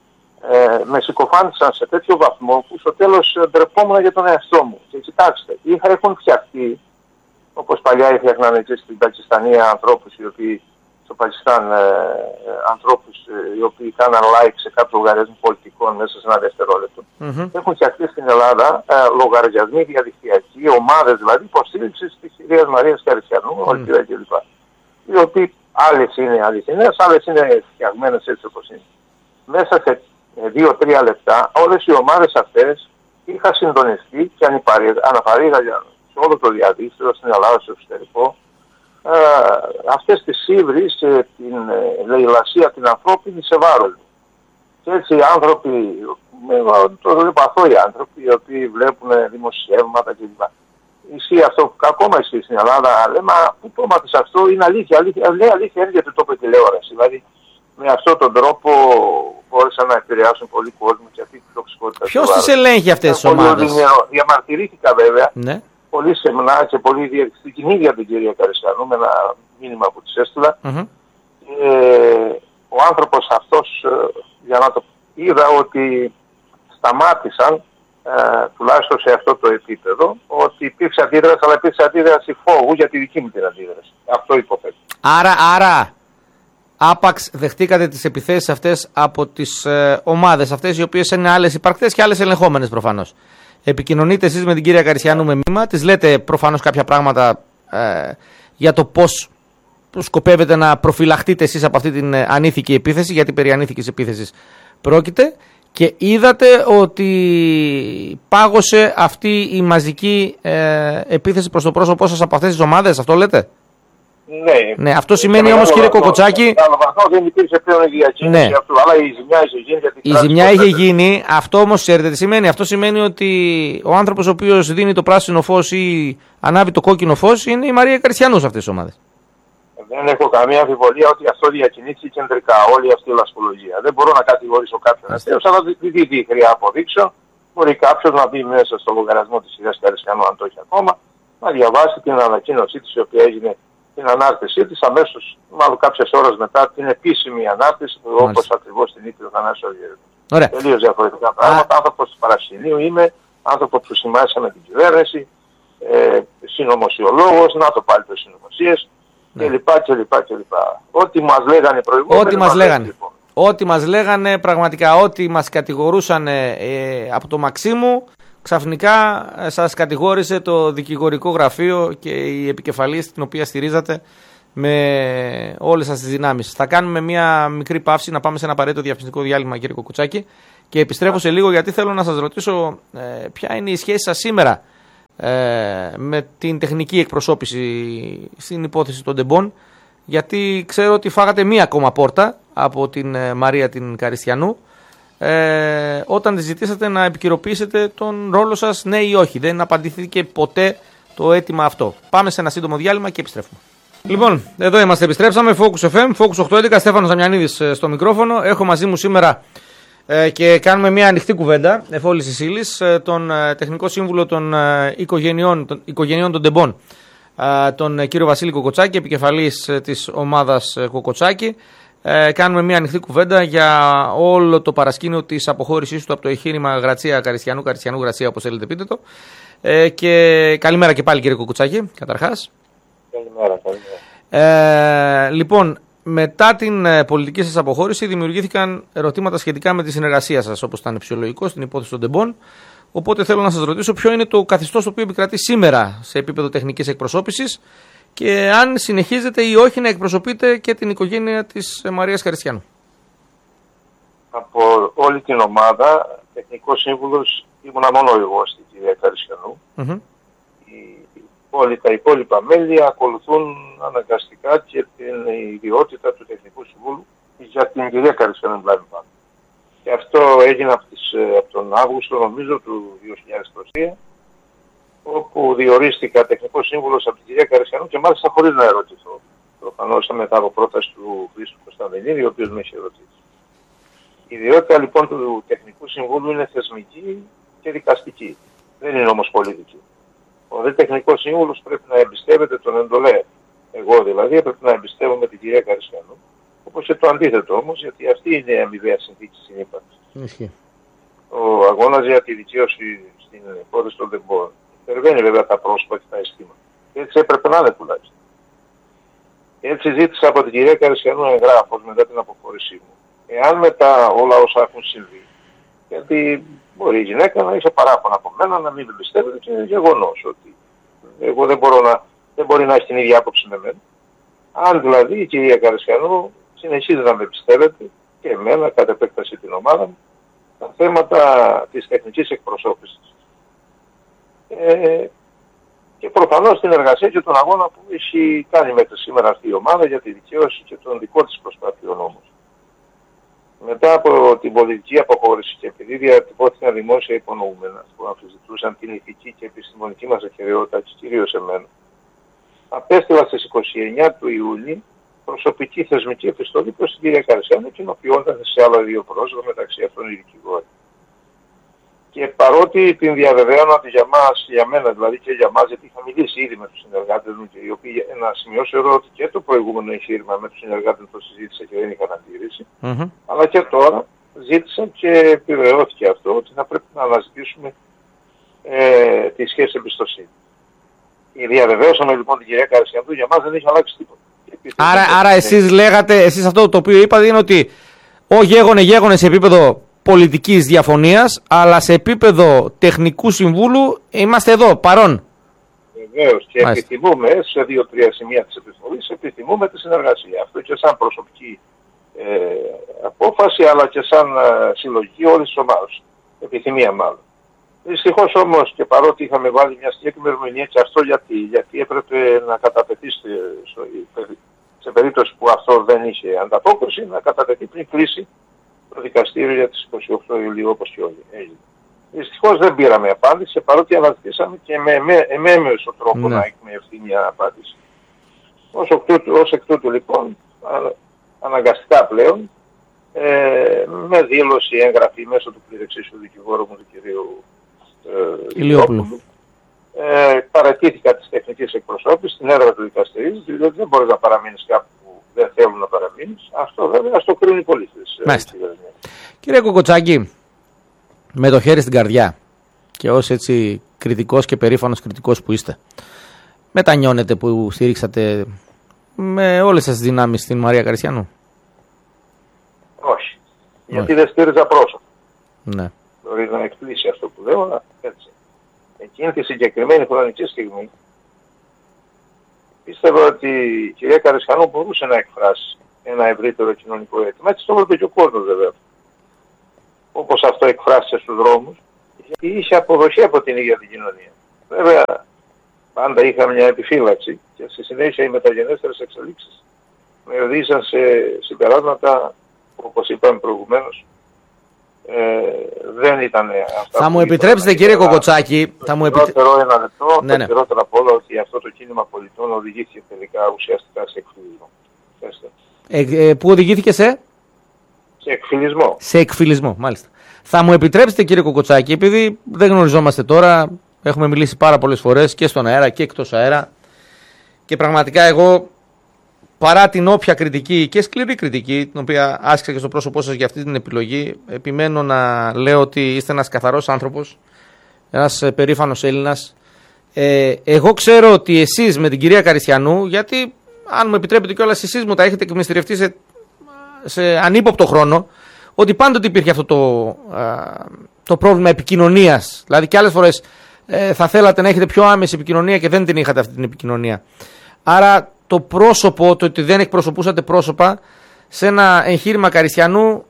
με συκοφάντησαν σε τέτοιο βαθμό που στο τέλος ντρεπόμουν για τον εαυτό μου. Και κοιτάξτε, έχουν φτιαχτεί, όπως παλιά έφτιαχναν εκεί στην Πακιστανία ανθρώπους οι οποίοι, στο Πακιστάν ανθρώπους οι οποίοι κάναν like σε κάποιο λογαριασμό πολιτικών μέσα σε ένα δευτερόλεπτο. Έχουν φτιαχτεί στην Ελλάδα λογαριασμοί διαδικτυακοί, ομάδες δηλαδή υποστήριξης της κυρίας Μαρίας Καριστιανού, Ολυμπίδα κλπ. Οι οποίοι άλλες είναι αληθινές, άλλες είναι φτιαγμένες έτσι όπως είναι. Μέσα σε 2-3 λεπτά όλες οι ομάδες αυτές είχαν συντονιστεί και αναπαρήγαγαν σε όλο το διαδίκτυο, στην Ελλάδα, στο εξωτερικό, αυτές τις σύβρεις, την λαιλασία την ανθρώπινη σε βάρος. Και έτσι οι άνθρωποι, το βλέπω αθώοι άνθρωποι, οι οποίοι βλέπουν δημοσιεύματα κλπ. Ισχύει αυτό που ακόμα ισχύει στην Ελλάδα, λέμε, που το μάθεις αυτό, είναι αλήθεια. Λέει αλήθεια, είναι γιατί το είπε τηλεόραση. Δηλαδή, με αυτόν τον τρόπο μπόρεσαν να επηρεάσουν πολύ κόσμο και αυτή τη τοξικότητα. Ποιος τις ελέγχει αυτές τις ομάδες? Διαμαρτυρήθηκα βέβαια, ναι, πολύ σεμνά και πολύ στην ίδια την κυρία Καριστιανού, με ένα μήνυμα που της έστειλα. Ο άνθρωπος αυτός, για να το είδα ότι σταμάτησαν, τουλάχιστον σε αυτό το επίπεδο, ότι υπήρξε αντίδραση, αλλά υπήρξε αντίδραση φόβου για τη δική μου την αντίδραση. Αυτό υποθέτω. Άρα, άπαξ δεχτήκατε τις επιθέσεις αυτές από τις ομάδες αυτές, οι οποίες είναι άλλες υπαρκτές και άλλες ελεγχόμενες προφανώς. Επικοινωνείτε εσείς με την κυρία Καριστιανού με μήνυμα, της λέτε προφανώς κάποια πράγματα για το πώς σκοπεύετε να προφυλαχτείτε εσείς από αυτή την ανήθικη επίθεση, γιατί περί ανήθικης επίθεσης πρόκειται, και είδατε ότι πάγωσε αυτή η μαζική επίθεση προς το πρόσωπό σας από αυτές τις ομάδες, αυτό λέτε? Ναι, αυτό σημαίνει όμως, κύριε Κοκοτσάκη, δεν υπήρξε πλέον η διακίνηση αυτού, αλλά η ζημιά είχε γίνει. Η ζημιά είχε γίνει, αυτό όμως ξέρετε τι σημαίνει? Αυτό σημαίνει ότι ο άνθρωπος ο οποίος δίνει το πράσινο φως ή ανάβει το κόκκινο φως είναι η Μαρία Καριστιανού σε αυτές τις ομάδες. Δεν έχω καμία αμφιβολία ότι αυτό διακινήθηκε κεντρικά, όλη αυτή η λασπολογία. Δεν μπορώ να κατηγορήσω κάποιον αστέως, αλλά δεν χρειάζεται αποδείξω. Μπορεί κάποιος να μπει μέσα στο λογαριασμό της κυρίας Καριστιανού, αν το έχει ακόμα, να διαβάσει την ανακοίνωσή της, η οποία έγινε την ανάρτησή της αμέσως, μάλλον κάποιες ώρες μετά την επίσημη ανάρτηση, όπως ακριβώς την είπε ο Θανάσης Γερίδης. Τελείως διαφορετικά πράγματα. Άνθρωπος του παρασκηνίου είμαι, άνθρωπος που συμμάχισα με την κυβέρνηση, συνωμοσιολόγος, να το πάλι το συνωμοσίες. κλπ. Ό,τι μας λέγανε προηγούμενοι. Ό,τι μας λέγανε πραγματικά, ό,τι μας κατηγορούσαν από το Μαξίμου, ξαφνικά σας κατηγόρησε το δικηγορικό γραφείο και η επικεφαλής την οποία στηρίζατε με όλες σας τις δυνάμεις. Θα κάνουμε μια μικρή παύση, να πάμε σε ένα απαραίτητο διαφημιστικό διάλειμμα, κύριε Κοκοτσάκη, και επιστρέφω σε λίγο, γιατί θέλω να σας ρωτήσω ποια είναι η σχέση σας σήμερα με την τεχνική εκπροσώπηση στην υπόθεση των Ντεμπών, γιατί ξέρω ότι φάγατε μία ακόμα πόρτα από την Μαρία την Καριστιανού όταν τη ζητήσατε να επικαιροποιήσετε τον ρόλο σας, ναι ή όχι. Δεν απαντήθηκε ποτέ το αίτημα αυτό. Πάμε σε ένα σύντομο διάλειμμα και επιστρέφουμε. Λοιπόν, εδώ είμαστε, επιστρέψαμε. Focus FM, Focus 811, Στέφανος Δαμιανίδης στο μικρόφωνο. Έχω μαζί μου σήμερα και κάνουμε μια ανοιχτή κουβέντα εφόλησης ύλης, τον τεχνικό σύμβουλο των οικογενειών των Ντεμπών, τον κύριο Βασίλη Κοκοτσάκη, επικεφαλής της ομάδας Κοκοτσάκη. Κάνουμε μια ανοιχτή κουβέντα για όλο το παρασκήνιο της αποχώρησής του από το εγχείρημα Γρατσία Καριστιανού, Καριστιανού Γρατσία, όπως θέλετε πείτε το. Και καλημέρα και πάλι, κύριε Κοκοτσάκη, καταρχάς. Καλημέρα. Λοιπόν, μετά την πολιτική σας αποχώρηση δημιουργήθηκαν ερωτήματα σχετικά με τη συνεργασία σας, όπως ήταν φυσιολογικό στην υπόθεση των Ντεμπών. Οπότε θέλω να σας ρωτήσω ποιο είναι το καθεστώς το οποίο επικρατεί σήμερα σε επίπεδο τεχνικής εκπροσώπησης και αν συνεχίζετε ή όχι να εκπροσωπείτε και την οικογένεια της Μαρίας Καριστιανού. Από όλη την ομάδα, τεχνικός σύμβουλος ήμουνα μόνο εγώ στην κυρία Καριστιανού. Τα υπόλοιπα μέλη ακολουθούν αναγκαστικά και την ιδιότητα του τεχνικού συμβούλου για την κυρία Καριστιανού. Και αυτό έγινε από τον Αύγουστο, νομίζω, του 2023, όπου διορίστηκα τεχνικός σύμβουλος από την κυρία Καριστιανού και μάλιστα χωρίς να ερωτηθώ. Προφανώς μετά από πρόταση του Χρήστου Κωνσταντινίδη, ο οποίος με έχει ερωτήσει. Η ιδιότητα λοιπόν του τεχνικού συμβούλου είναι θεσμική και δικαστική. Δεν είναι όμως πολιτική. Ο δε τεχνικός σύμβουλος πρέπει να εμπιστεύεται τον εντολέα. Εγώ δηλαδή πρέπει να εμπιστεύομαι την κυρία Καριστιανού. Όπως και το αντίθετο όμως, γιατί αυτή είναι η αμοιβαία συνθήκη συνύπαρξης. Ο αγώνας για τη δικαίωση στην υπόθεση των Ντεμπών υπερβαίνει βέβαια τα πρόσωπα και τα αισθήματα. Έτσι έπρεπε να είναι τουλάχιστον. Έτσι ζήτησα από την κυρία Καριστιανού εγγράφος μετά την αποχώρησή μου. Εάν μετά όλα όσα έχουν συμβεί, γιατί μπορεί η γυναίκα να είχε παράπονα από μένα, να μην εμπιστεύεται, και είναι γεγονός ότι εγώ δεν μπορεί να έχει την ίδια άποψη με μένα. Αν δηλαδή η κυρία Καριστιανού συνεχίζει να με εμπιστεύεται και εμένα, κατ' επέκταση την ομάδα μου, τα θέματα της τεχνικής εκπροσώπησης. και προφανώς την εργασία και τον αγώνα που έχει κάνει μέχρι σήμερα αυτή η ομάδα για τη δικαίωση και των δικών της προσπαθειών όμως. Μετά από την πολιτική αποχώρηση και επειδή διατυπώθηκαν δημόσια υπονοούμενα που αμφισβητούσαν την ηθική και επιστημονική μας ακεραιότητα και κυρίως εμένα, απέστειλα στις 29 του Ιούλη προσωπική θεσμική επιστολή προς την κυρία Καρσιάνου, κοινοποιώντας σε άλλα δύο πρόσωπα, μεταξύ αυτών οι δικηγόροι. Και παρότι την διαβεβαίωνα ότι για μένα δηλαδή και για μας, γιατί είχα μιλήσει ήδη με τους συνεργάτες μου και οι οποίοι, να σημειώσω εδώ ότι και το προηγούμενο εγχείρημα με τους συνεργάτες μου το συζήτησα και δεν είχαν αντίρρηση, αλλά και τώρα ζήτησα και επιβεβαιώθηκε αυτό ότι θα πρέπει να αναζητήσουμε τη σχέση εμπιστοσύνη. Διαβεβαίωσαμε λοιπόν την κυρία Καρσιανδού, για μας δεν έχει αλλάξει τίποτα. Άρα εσείς λέγατε, εσείς αυτό το οποίο είπατε είναι ότι γέγονε σε επίπεδο πολιτικής διαφωνίας, αλλά σε επίπεδο τεχνικού συμβούλου είμαστε εδώ, παρόν. Βεβαίως, και επιθυμούμε σε 2-3 σημεία της επιστολής, επιθυμούμε τη συνεργασία. Αυτό και σαν προσωπική απόφαση, αλλά και σαν συλλογική όλης της ομάδας. Επιθυμία μάλλον. Δυστυχώς όμως, και παρότι είχαμε βάλει μια συγκεκριμένη ερμηνεία, και αυτό γιατί έπρεπε να καταπετεί σε περίπτωση που αυτό δεν είχε ανταπόκριση, να καταπετεί πριν κλείσει το δικαστήριο για τις 28 Ιουλίου, όπως και όλοι έγινε. Δυστυχώς δεν πήραμε απάντηση, παρότι αναζητήσαμε και με έμεσο τρόπο να εκμευθεί μια απάντηση. Ως εκ τούτου λοιπόν, αναγκαστικά πλέον, με δήλωση έγγραφη μέσω του πληρεξίσιου δικηγόρου μου, του κυρίου Ηλιόπουλου, παρατήθηκα της τεχνικής εκπροσώπησης στην έδρα του δικαστηρίου, διότι δεν μπορείς να παραμείνεις κάπου που δεν θέλουν να παραμείνεις. Αυτό βέβαια στο κρίνουν οι πολίτες. Κύριε Κοκοτσάκη, με το χέρι στην καρδιά και ως έτσι κριτικός και περήφανος κριτικός που είστε, μετανιώνετε που στήριξατε με όλες τις δυνάμεις την Μαρία Καρσιανού? Όχι. Γιατί δεν στήριζα πρόσωπο. Ναι. Μπορεί να εκπλήσει αυτό που λέω, αλλά έτσι. Εκείνη τη συγκεκριμένη χρονική στιγμή πίστευα ότι η κυρία Καρσιανού μπορούσε να εκφράσει ένα ευρύτερο κοινωνικό αίτημα. Έτσι το έβλεπε και ο κόσμος βέβαια. Όπως αυτό εκφράστηκε στους δρόμους, γιατί είχε αποδοχή από την ίδια την κοινωνία. Βέβαια, πάντα είχα μια επιφύλαξη και στη συνέχεια οι μεταγενέστερες εξελίξεις με οδήγησαν σε συμπεράσματα που, όπως είπαμε προηγουμένως, δεν ήταν αυτά. Θα μου επιτρέψετε, κύριε Κοκοτσάκη, ένα λεπτό, το χειρότερο απ' όλα, ότι αυτό το κίνημα πολιτών οδηγήθηκε τελικά ουσιαστικά σε εκφυλισμό. Πού οδηγήθηκε σε εκφυλισμό. Σε εκφυλισμό, μάλιστα. Θα μου επιτρέψετε, κύριε Κοκοτσάκη, επειδή δεν γνωριζόμαστε τώρα, έχουμε μιλήσει πάρα πολλές φορές και στον αέρα και εκτός αέρα, και πραγματικά εγώ, παρά την όποια κριτική και σκληρή κριτική, την οποία άσκησα και στο πρόσωπό σας για αυτή την επιλογή, επιμένω να λέω ότι είστε ένας καθαρός άνθρωπος, ένας περήφανος Έλληνας. Εγώ ξέρω ότι εσείς με την κυρία Καρσιανού, γιατί αν μου επιτρέπετε κιόλας, εσείς μου τα έχετε εκμυστηρευτεί σε ανύποπτο χρόνο, ότι πάντοτε υπήρχε αυτό το πρόβλημα επικοινωνίας. Δηλαδή και άλλες φορές θα θέλατε να έχετε πιο άμεση επικοινωνία και δεν την είχατε αυτή την επικοινωνία. Άρα το πρόσωπο, το ότι δεν εκπροσωπούσατε πρόσωπα σε ένα εγχείρημα Καρσιανού,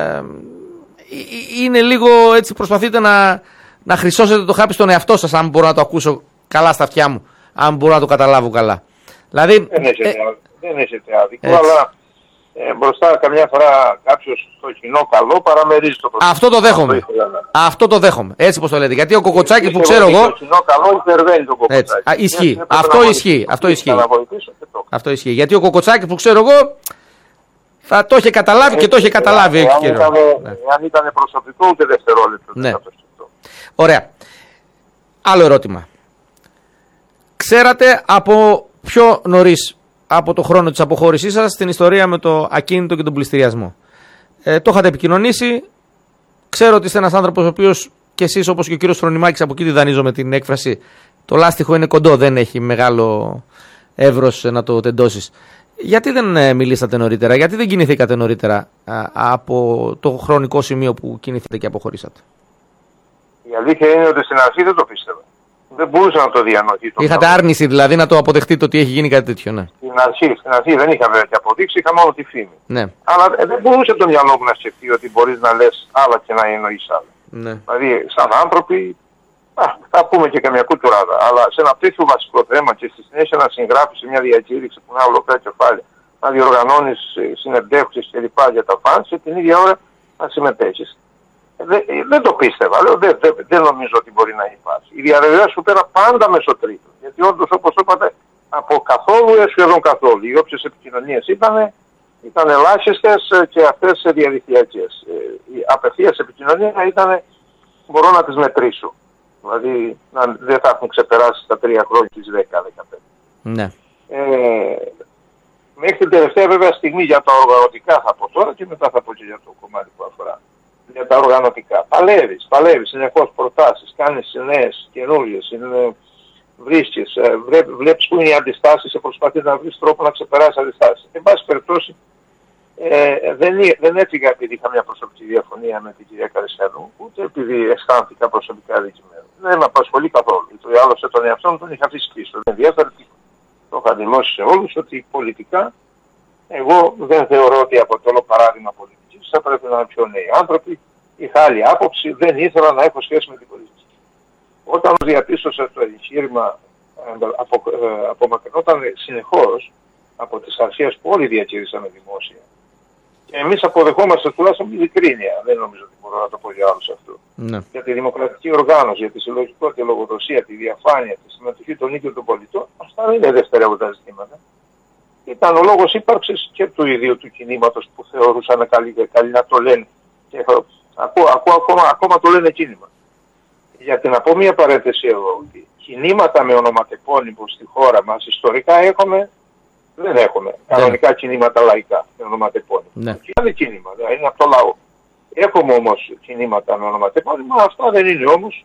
είναι λίγο έτσι, προσπαθείτε να χρυσώσετε το χάπι στον εαυτό σας, αν μπορώ να το ακούσω καλά στα αυτιά μου, αν μπορώ να το καταλάβω καλά. Δηλαδή, δεν έχετε άδικο, αλλά μπροστά καμιά φορά κάποιος στο κοινό καλό παραμερίζει το πρόβλημα. Αυτό το δέχομαι. Έτσι πως το λέτε. Γιατί ο Κοκοτσάκης που ξέρω εγώ. Το κοινό καλό υπερβαίνει τον Κοκοτσάκη. Ισχύει. Αυτό ισχύει. Γιατί ο Κοκοτσάκης που ξέρω εγώ θα το είχε καταλάβει και το είχε καταλάβει. Αν ήταν προσωπικό, ούτε δευτερόλεπτο. Ναι. Ωραία. Άλλο ερώτημα. Ξέρατε από πιο νωρίς από το χρόνο της αποχώρησής σας την ιστορία με το ακίνητο και τον πληστηριασμό. Το είχατε επικοινωνήσει. Ξέρω ότι είστε ένας άνθρωπος ο οποίος και εσείς, όπως και ο κύριος Φρονιμάκης, από εκεί τη δανείζομαι την έκφραση, το λάστιχο είναι κοντό, δεν έχει μεγάλο εύρος να το τεντώσεις. Γιατί δεν μιλήσατε νωρίτερα, γιατί δεν κινηθήκατε νωρίτερα από το χρονικό σημείο που κινηθείτε και αποχωρήσατε? Η αλήθεια είναι ότι στην αρχή δεν το πίστευα. Δεν μπορούσα να το διανοηθεί. Είχατε άρνηση δηλαδή να το αποδεχτείτε ότι έχει γίνει κάτι τέτοιο, ναι? Στην αρχή δεν είχα βέβαια και αποδείξει, είχα μόνο τη φήμη. Ναι. Αλλά δεν μπορούσε το μυαλό μου να σκεφτεί ότι μπορείς να λες άλλα και να εννοείς άλλα. Ναι. Δηλαδή, σαν άνθρωποι, Θα πούμε και καμιά κουτουράδα. Αλλά σε ένα τέτοιο βασικό θέμα και στη συνέχεια να συγγράφεις μια διακήρυξη που είναι ολοκληρά κεφάλαια, να διοργανώνεις συνεντεύξεις κλπ. Για τα φανς και την ίδια ώρα να συμμετέχεις. Δεν το πίστευα. Λέω, δεν νομίζω ότι μπορεί να υπάρχει. Η διαβεβαίωση που πέρα πάντα μεσοτρίτων. Γιατί όντως, όπως είπατε, από καθόλου έως σχεδόν καθόλου. Οι όποιες επικοινωνίες ήταν ελάχιστες και αυτές διαδικτυακές. Η απευθείας επικοινωνία ήταν, μπορώ να τις μετρήσω. Δηλαδή δεν θα έχουν ξεπεράσει τα 3 χρόνια τις 10-15. Ναι. Μέχρι την τελευταία βέβαια στιγμή για τα οργανωτικά θα πω τώρα και μετά θα πω και για το κομμάτι που αφορά. Για τα οργανωτικά. Παλεύεις συνεχώς προτάσεις, κάνεις νέες, καινούριες, βρίσκεις, βλέπεις που είναι οι αντιστάσεις και προσπαθείς να βρεις τρόπο να ξεπεράσεις αντιστάσεις. Εν πάση περιπτώσει, δεν έφυγα επειδή είχα μια προσωπική διαφωνία με την κυρία Καρισιανού, ούτε επειδή αισθάνθηκα προσωπικά δικημένο. Δεν με απασχολεί καθόλου. Το άλλωστε τον εαυτό μου τον είχα αφήσει πίσω. Δεν ενδιαφέρει τίποτα. Το είχα δηλώσει σε όλους ότι πολιτικά εγώ δεν θεωρώ ότι αποτελώ παράδειγμα πολιτικής. Θα πρέπει να είναι πιο νέοι άνθρωποι. Είχα άλλη άποψη. Δεν ήθελα να έχω σχέση με την πολιτική. Όταν διαπίστωσα το εγχείρημα απομακρυνόταν συνεχώς από τις αρχές που όλοι διακήρυσαμε δημόσια. Και εμείς αποδεχόμαστε τουλάχιστον ειλικρίνεια. Δεν νομίζω ότι μπορώ να το πω για άλλους αυτό. Ναι. Για τη δημοκρατική οργάνωση, για τη συλλογικότητα, τη λογοδοσία, τη διαφάνεια, τη συμμετοχή των ίδιων των πολιτών, αυτά δεν είναι δευτερεύοντα ζητήματα. Ήταν ο λόγος ύπαρξης και του ιδίου του κινήματος που θεωρούσαν καλή να το λένε. Και ακόμα το λένε κίνημα. Γιατί να πω μια παρένθεση εδώ, ότι κινήματα με ονοματεπώνυμο στη χώρα μας ιστορικά δεν έχουμε κανονικά κινήματα λαϊκά με ονοματεπώνυμο. Ναι. Είναι κίνημα, δηλαδή είναι από το λαό. Έχουμε όμως κινήματα με ονοματεπώνυμο, αυτά δεν είναι όμως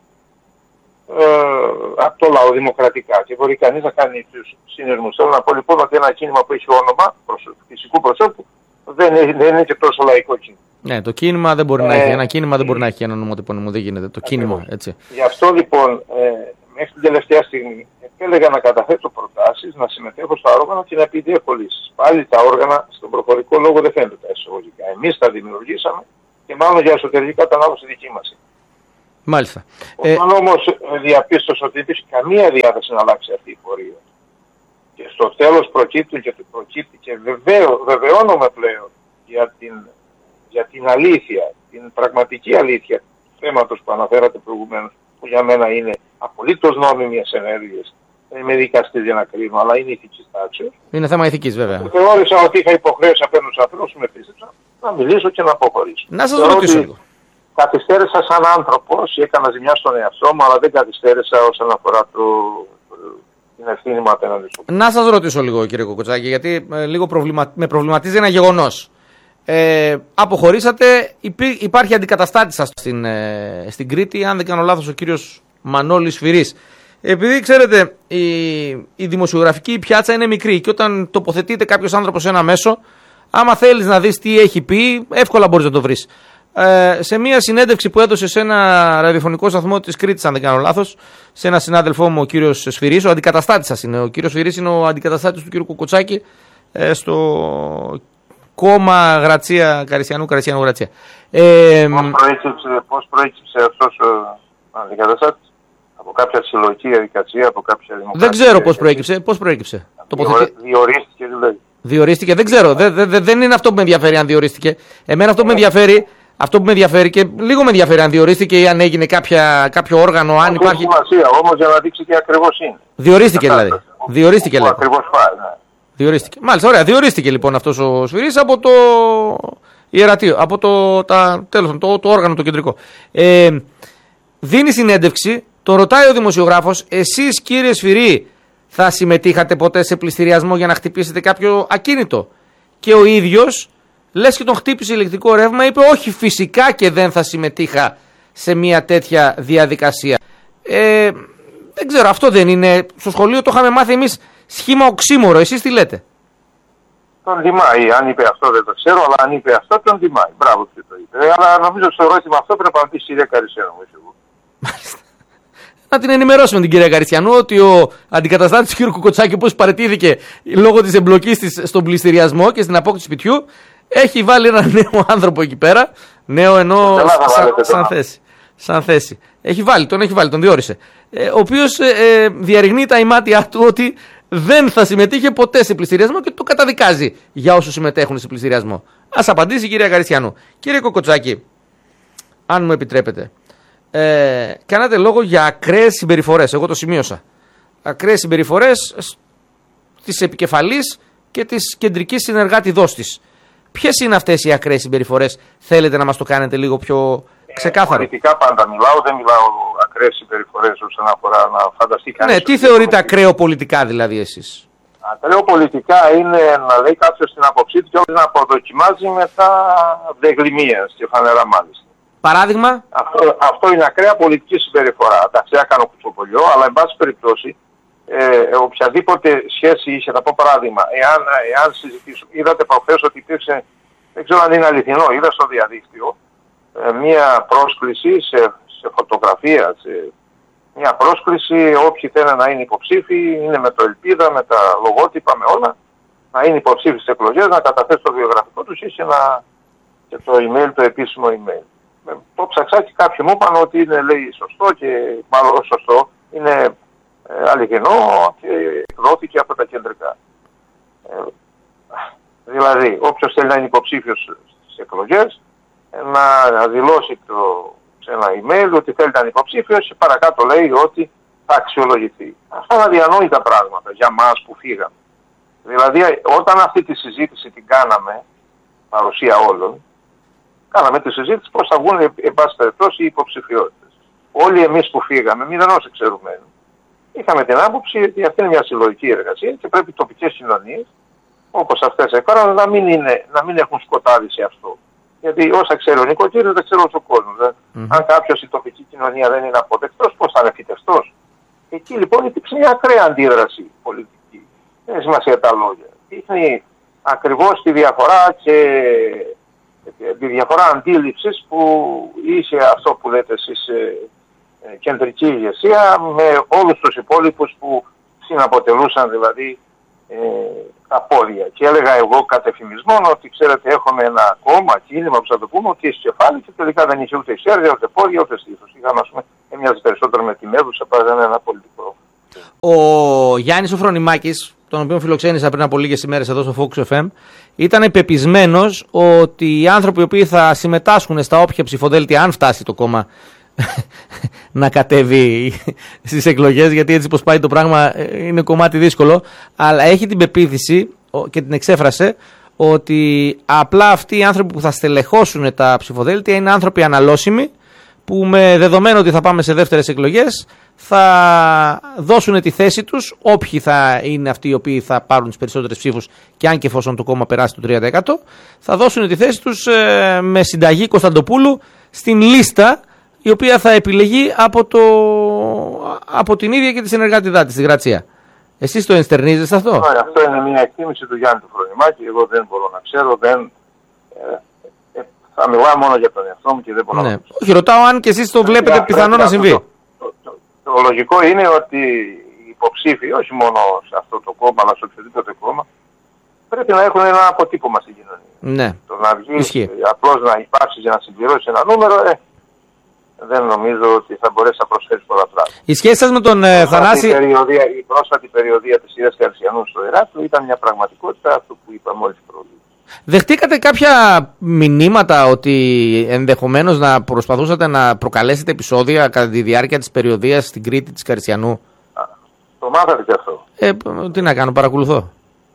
από το λαό δημοκρατικά. Και μπορεί κανείς να κάνει τους συνειρμούς. Θέλω να πω λοιπόν ότι ένα κίνημα που έχει όνομα φυσικού προσώπου δεν είναι και τόσο λαϊκό κίνημα. Ναι, το κίνημα δεν μπορεί να έχει. Ένα κίνημα δεν μπορεί να έχει ένα ονοματεπώνυμο. Δεν γίνεται. Το κίνημα, έτσι. Γι' αυτό λοιπόν μέχρι την τελευταία στιγμή έλεγα να καταθέτω προτάσεις, να συμμετέχω στα όργανα και να επιδέχω λύσεις. Πάλι τα όργανα στον προφορικό λόγο δεν φαίνονται τα εισαγωγικά. Εμείς τα δημιουργήσαμε και μάλλον για εσωτερική κατανάλωση δική μας. Μάλιστα. Όταν όμως διαπίστωσα ότι δεν υπήρχε καμία διάθεση να αλλάξει αυτή η πορεία και στο τέλος προκύπτει και βεβαιώνομαι πλέον για την αλήθεια, την πραγματική αλήθεια του θέματος που αναφέρατε προηγουμένως, που για μένα είναι απολύτως νόμιμη μιας ενέργειας. Δεν είμαι δικαστής για να κρίνω, αλλά είναι ηθικής τάξης. Είναι θέμα ηθικής, βέβαια. Θεώρησα ότι είχα υποχρέωση απέναντι στους ανθρώπους που με πίστεψαν να μιλήσω και να αποχωρήσω. Να σας ρωτήσω λίγο. Καθυστέρησα σαν άνθρωπος, έκανα ζημιά στον εαυτό μου, αλλά δεν καθυστέρησα όσον αφορά την ευθύνη μου απέναντι σου. Να σας ρωτήσω λίγο, κύριε Κουκουτσάκη, γιατί λίγο με προβληματίζει ένα γεγονός. Αποχωρήσατε, υπάρχει αντικαταστάτης σας στην Κρήτη, αν δεν κάνω λάθος, ο κύριος Μανώλης Σφυρής. Επειδή ξέρετε, η δημοσιογραφική πιάτσα είναι μικρή και όταν τοποθετείται κάποιος άνθρωπος σε ένα μέσο, άμα θέλεις να δεις τι έχει πει, εύκολα μπορείς να το βρεις. Σε μια συνέντευξη που έδωσε σε ένα ραδιοφωνικό σταθμό της Κρήτης, αν δεν κάνω λάθος, σε ένα συνάδελφό μου, ο κύριος Σφυρής, ο αντικαταστάτης σας είναι. Ο κύριος Σφυρής είναι ο αντικαταστάτης του κύριου Κουκουτσάκη στο κόμμα Γρατσία, Καρισιανού Γρατσία. Πώς προέκυψε αυτός ο αντικαταστάτης? Από κάποια συλλογική διαδικασία, από κάποια δημοκρατία? Δεν ξέρω πώς προέκυψε. Διορίστηκε δηλαδή. Διορίστηκε, δεν ξέρω. Δεν είναι αυτό που με ενδιαφέρει αν διορίστηκε. Εμένα αυτό που με ενδιαφέρει και λίγο με ενδιαφέρει αν διορίστηκε ή αν έγινε κάποιο όργανο, αν υπάρχει. Έχει σημασία όμως για να δείξει τι ακριβώς είναι. Διορίστηκε δηλαδή. Διορίστηκε δηλαδή. Ακριβώς πάει, ναι. Διορίστηκε. Μάλιστα, ωραία. Διορίστηκε λοιπόν αυτός ο Σφυρής από το ιερατείο, από το όργανο το κεντρικό. Δίνει συνέντευξη, το ρωτάει ο δημοσιογράφος, εσείς κύριε Σφυρή, θα συμμετείχατε ποτέ σε πληστηριασμό για να χτυπήσετε κάποιο ακίνητο? Και ο ίδιος, λες και τον χτύπησε ηλεκτρικό ρεύμα, είπε όχι, φυσικά και δεν θα συμμετείχα σε μια τέτοια διαδικασία. Δεν ξέρω, αυτό δεν είναι? Στο σχολείο το είχαμε μάθει εμείς σχήμα οξύμορο. Εσείς τι λέτε? Τον τιμάει. Αν είπε αυτό δεν το ξέρω, αλλά αν είπε αυτό τον τιμάει. Μπράβο που το είπε. Αλλά νομίζω στο ερώτημα αυτό πρέπει να απαντήσει η κυρία Καρισιανού. Μάλιστα. Να την ενημερώσουμε την κυρία Καρισιανού ότι ο αντικαταστάτης του κ. Κουκουτσάκη, όπως παραιτήθηκε λόγω της εμπλοκής της στον πληστηριασμό και στην απόκτηση σπιτιού, έχει βάλει έναν νέο άνθρωπο εκεί πέρα. Νέο εννοώ σαν θέση. Σαν θέση. Τον έχει βάλει, τον διόρισε. Ο οποίος διαρριγνύει τα ημάτια του ότι δεν θα συμμετείχε ποτέ σε πληστηριασμό και το καταδικάζει για όσους συμμετέχουν σε πληστηριασμό. Ας απαντήσει η κυρία Καριστιανού. Κύριε Κοκοτσάκη, αν μου επιτρέπετε, κάνατε λόγο για ακραίες συμπεριφορές. Εγώ το σημείωσα. Ακραίες συμπεριφορές της επικεφαλής και της κεντρικής συνεργάτη δόστης. Ποιες είναι αυτές οι ακραίες συμπεριφορές, θέλετε να μας το κάνετε λίγο πιο ξεκάθαρο? Πολιτικά πάντα μιλάω, δεν μιλάω ακραίες συμπεριφορές όσον αφορά να φανταστεί κανείς. Ναι, τι θεωρείτε ακραίο πολιτικά δηλαδή εσείς? Ακραίο πολιτικά είναι να λέει κάποιος την άποψή του και όχι να αποδοκιμάζει μετά δεγλυμίας και φανερά μάλιστα. Παράδειγμα? Αυτό είναι ακραία πολιτική συμπεριφορά. Εντάξει, έκανα κουτσοπολιό, αλλά εν πάση περιπτώσει οποιαδήποτε σχέση είχε, θα πω παράδειγμα, εάν συζητήσουμε, είδατε προχθές ότι υπήρξε, δεν ξέρω αν είναι αληθινό, είδα στο διαδίκτυο μία πρόσκληση σε φωτογραφία, μια πρόσκληση όποιοι θέλουν να είναι υποψήφοι, είναι με το ελπίδα, με τα λογότυπα, με όλα, να είναι υποψήφοι στις εκλογές, να καταθέσουν το βιογραφικό τους ή και το email, το επίσημο email. Το ψαξά και κάποιοι μου είπαν ότι είναι, λέει, σωστό και μάλλον σωστό, είναι αληθινό και εκδόθηκε από τα κεντρικά. Δηλαδή, όποιος θέλει να είναι υποψήφιος στις εκλογές, να δηλώσει σε ένα email ότι θέλει να είναι υποψήφιος και παρακάτω λέει ότι θα αξιολογηθεί. Αυτά είναι αδιανόητα πράγματα για μας που φύγαμε. Δηλαδή, όταν αυτή τη συζήτηση την κάναμε, παρουσία όλων, κάναμε τη συζήτηση πώς θα βγουν εν πάση περιπτώσει οι υποψηφιότητες. Όλοι εμείς που φύγαμε, μηδενός εξαιρουμένοι, είχαμε την άποψη ότι αυτή είναι μια συλλογική εργασία και πρέπει οι τοπικές κοινωνίες, όπως αυτές έκαναν, να μην έχουν σκοτάδι σε αυτό. Γιατί όσα ξέρει ο νοικοκύρης δεν ξέρει ο κόσμος. Αν κάποιος η τοπική κοινωνία δεν είναι αποδεκτός, πώς θα είναι φυτευτός? Εκεί λοιπόν υπήρξε μια ακραία αντίδραση πολιτική. Δεν έχει σημασία τα λόγια. Δείχνει ακριβώς τη διαφορά και τη διαφορά αντίληψης που είχε αυτό που λέτε εσείς κεντρική ηγεσία με όλους τους υπόλοιπους που συναποτελούσαν δηλαδή τα πόδια. Και έλεγα εγώ κατ' εφημισμόν ότι ξέρετε έχουμε ένα κόμμα, κίνημα που θα το πούμε ότι έχει κεφάλι και τελικά δεν είχε ούτε χέρια, ούτε πόδια, ούτε στήθος. Είχαμε ας πούμε έμοιαζε περισσότερο με τη Μέδουσα παρά ένα πολιτικό. Ο Γιάννης ο Φρονιμάκης, τον οποίο φιλοξένησα πριν από λίγες ημέρες εδώ στο Focus FM, ήταν πεπισμένος ότι οι άνθρωποι οι οποίοι θα συμμετάσχουν στα όποια ψηφοδέλτια, αν φτάσει το κόμμα να κατέβει στις εκλογές, γιατί έτσι πως πάει το πράγμα είναι κομμάτι δύσκολο, αλλά έχει την πεποίθηση και την εξέφρασε ότι απλά αυτοί οι άνθρωποι που θα στελεχώσουν τα ψηφοδέλτια είναι άνθρωποι αναλώσιμοι που με δεδομένο ότι θα πάμε σε δεύτερες εκλογές θα δώσουν τη θέση τους, όποιοι θα είναι αυτοί οι οποίοι θα πάρουν τις περισσότερες ψήφους και αν και εφόσον το κόμμα περάσει το 30% θα δώσουν τη θέση τους με συνταγή Κωνσταντοπούλου στην λίστα η οποία θα επιλεγεί από την ίδια και τη συνεργάτητά της, τη Γρατσία. Εσείς το ενστερνίζεστε αυτό? Αυτό είναι μια εκτίμηση του Γιάννη του Φρονιμάκη. Εγώ δεν μπορώ να ξέρω, θα μιλάω μόνο για τον εαυτό μου και δεν μπορώ να ξέρω. Όχι, ρωτάω αν και εσείς το βλέπετε πιθανό να συμβεί. Το λογικό είναι ότι οι υποψήφοι, όχι μόνο σε αυτό το κόμμα, αλλά σε οποιοδήποτε κόμμα, πρέπει να έχουν ένα αποτύπωμα στην κοινωνία. Ναι. Το να βγει απλώς να υπάρξει για να συμπληρώσει ένα νούμερο, δεν νομίζω ότι θα μπορέσει να προσφέρει πολλά πράγματα. Η σχέση σας με τον Θανάση. Η πρόσφατη περιοδία της κυρίας Καριστιανού στο Ηράκλειο ήταν μια πραγματικότητα, αυτό που είπα μόλις προηγούμενα. Δεχτήκατε κάποια μηνύματα ότι ενδεχομένως να προσπαθούσατε να προκαλέσετε επεισόδια κατά τη διάρκεια της περιοδίας στην Κρήτη της Καριστιανού? Το μάθατε και αυτό. Τι να κάνω, παρακολουθώ.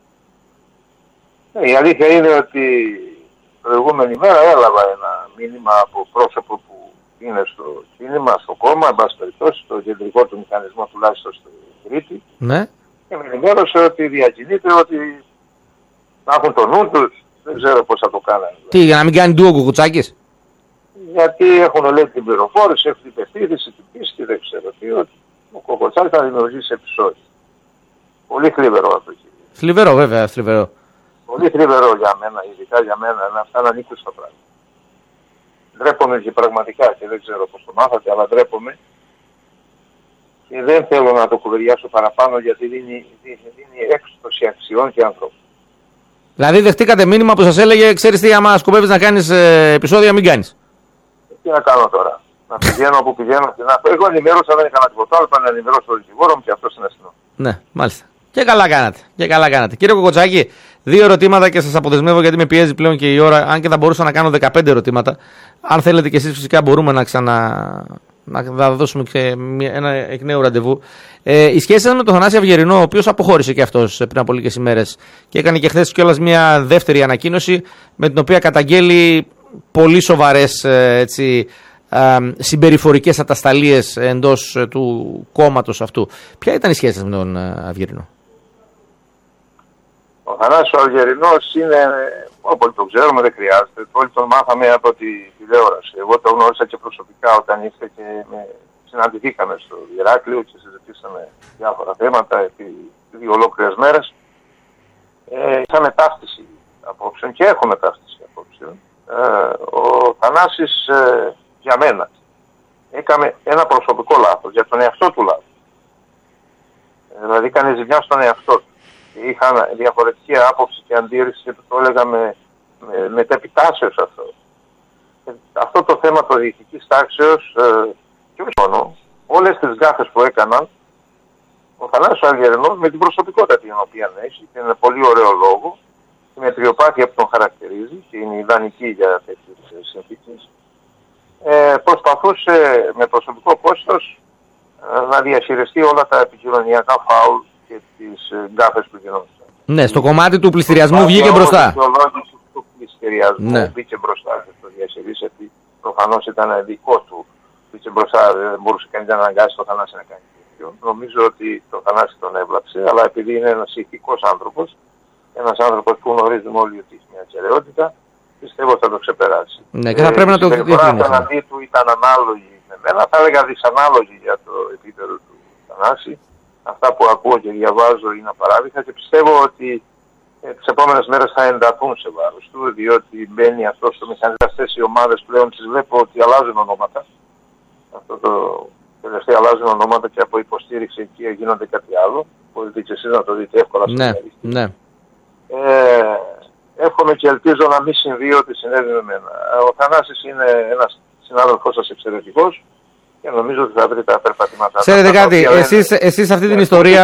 Η αλήθεια είναι ότι προηγούμενη μέρα έλαβα ένα μήνυμα από πρόσωπο που είναι στο κίνημα, στο κόμμα, εν πάση περιπτώσει, στο κεντρικό του μηχανισμό τουλάχιστον στην Κρήτη. Ναι. Και με ενημέρωσε ότι διακινείται ότι να έχουν το νου τους. Δεν ξέρω πώς θα το κάνανε. Τι, για να μην κάνει ντουο Κουκουτσάκης? Γιατί έχουν λέει την πληροφόρηση, έχουν την πεποίθηση, την πίστη, δεν ξέρω τι, ότι ο Κουκουτσάκης θα δημιουργήσει επεισόδιο. Πολύ θλιβερό αυτό. Θλιβερό, βέβαια, θλιβερό. Πολύ θλιβερό για μένα, ειδικά για μένα, να αυτά να ανήκουν στα πράγματα. Ντρέπομαι και πραγματικά και δεν ξέρω πώς το μάθατε, αλλά ντρέπομαι. Και δεν θέλω να το κουβεντιάσω παραπάνω γιατί δίνει έκπτωση αξιών και ανθρώπων. Δηλαδή δεχτήκατε μήνυμα που σας έλεγε, ξέρεις τι, άμα σκοπεύεις να κάνεις επεισόδια, μην κάνεις. Τι να κάνω τώρα. Να πηγαίνω όπου πηγαίνω. Εγώ ενημέρωσα, δεν είχα τίποτα άλλο. Είπα να ενημερώσω τον δικηγόρο μου και αυτό στην αστυνομία. Ναι, μάλιστα. Και καλά κάνατε. Και καλά κάνατε. Κύριε Κοκοτσάκη, 2 ερωτήματα και σας αποδεσμεύω γιατί με πιέζει πλέον και η ώρα. Αν και θα μπορούσα να κάνω 15 ερωτήματα. Αν θέλετε και εσείς, φυσικά μπορούμε να δώσουμε και ένα εκ νέου ραντεβού. Η σχέση σας με τον Θανάση Αυγερινό, ο οποίος αποχώρησε και αυτός πριν από λίγες ημέρες και έκανε και χθες κιόλας μια δεύτερη ανακοίνωση με την οποία καταγγέλει πολύ σοβαρές συμπεριφορικές ατασταλίες εντός του κόμματος αυτού. Ποια ήταν η σχέση σας με τον Αυγερινό? Ο Θανάσης ο Αυγερινός είναι, όπως το ξέρουμε, δεν χρειάζεται. Όλοι τον μάθαμε από τη τηλεόραση. Εγώ τον γνώρισα και προσωπικά όταν ήρθε και συναντηθήκαμε στο Ηράκλειο και συζητήσαμε διάφορα θέματα επί 2 ολόκληρες μέρες. Είχαμε ταύτιση απόψεων και έχουμε ταύτιση απόψεων. Ο Θανάσης για μένα έκανε ένα προσωπικό λάθος, για τον εαυτό του λάθος. Δηλαδή έκανε ζημιά στον εαυτό του. Είχαν διαφορετική άποψη και αντίρρηση και το έλεγα με τεπιτάσεως αυτό. Αυτό το θέμα το διοικητικής τάξεως και όχι μόνο, όλες τις γκάφες που έκαναν, ο Θανάσης ο Αυγερινός με την προσωπικότητα την οποία έχει και είναι πολύ ωραίο λόγο, η μετριοπάθεια που τον χαρακτηρίζει και είναι ιδανική για τέτοιες συνθήκες, προσπαθούσε με προσωπικό κόστος να διαχειριστεί όλα τα επικοινωνιακά φάουλ και τις γκάφες που γινόντουσαν. Ναι, στο κομμάτι του πληστηριασμού βγήκε μπροστά. Του πληστηριασμού βγήκε μπροστά και το διαχειρίσει, γιατί προφανώς ήταν δικό του. Βγήκε μπροστά, δεν μπορούσε κανείς να αναγκάσει το Θανάση να κάνει τέτοιο. Νομίζω ότι το Θανάση τον έβλαψε, αλλά επειδή είναι ένας ηθικός άνθρωπος, ένας άνθρωπος που γνωρίζουμε όλοι ότι έχει μια ακεραιότητα, πιστεύω ότι θα το ξεπεράσει. Ναι, και θα πρέπει να το διευθύνει. Η συμπεριφορά απέναντί του ήταν ανάλογη με μένα, θα έλεγα δυσανάλογη για το επίπεδο του Θανάση. Αυτά που ακούω και διαβάζω είναι απαράδεκτα και πιστεύω ότι τις επόμενες μέρες θα ενταθούν σε βάρος του, διότι μπαίνει αυτό στο μηχανισμό. Αυτές οι ομάδες πλέον τις βλέπω ότι αλλάζουν ονόματα. Αυτό το τελευταίο αλλάζουν ονόματα και από υποστήριξη εκεί γίνονται κάτι άλλο. Μπορείτε και εσείς να το δείτε εύκολα στο διαδίκτυο. Ναι. Εύχομαι και ελπίζω να μην συμβεί ό,τι συνέβη με μένα. Ο Θανάσης είναι ένας συνάδελφός σας εξαιρετικός και νομίζω ότι θα βρει τα περπατήματά. Ξέρετε κάτι, εσείς αυτή την ιστορία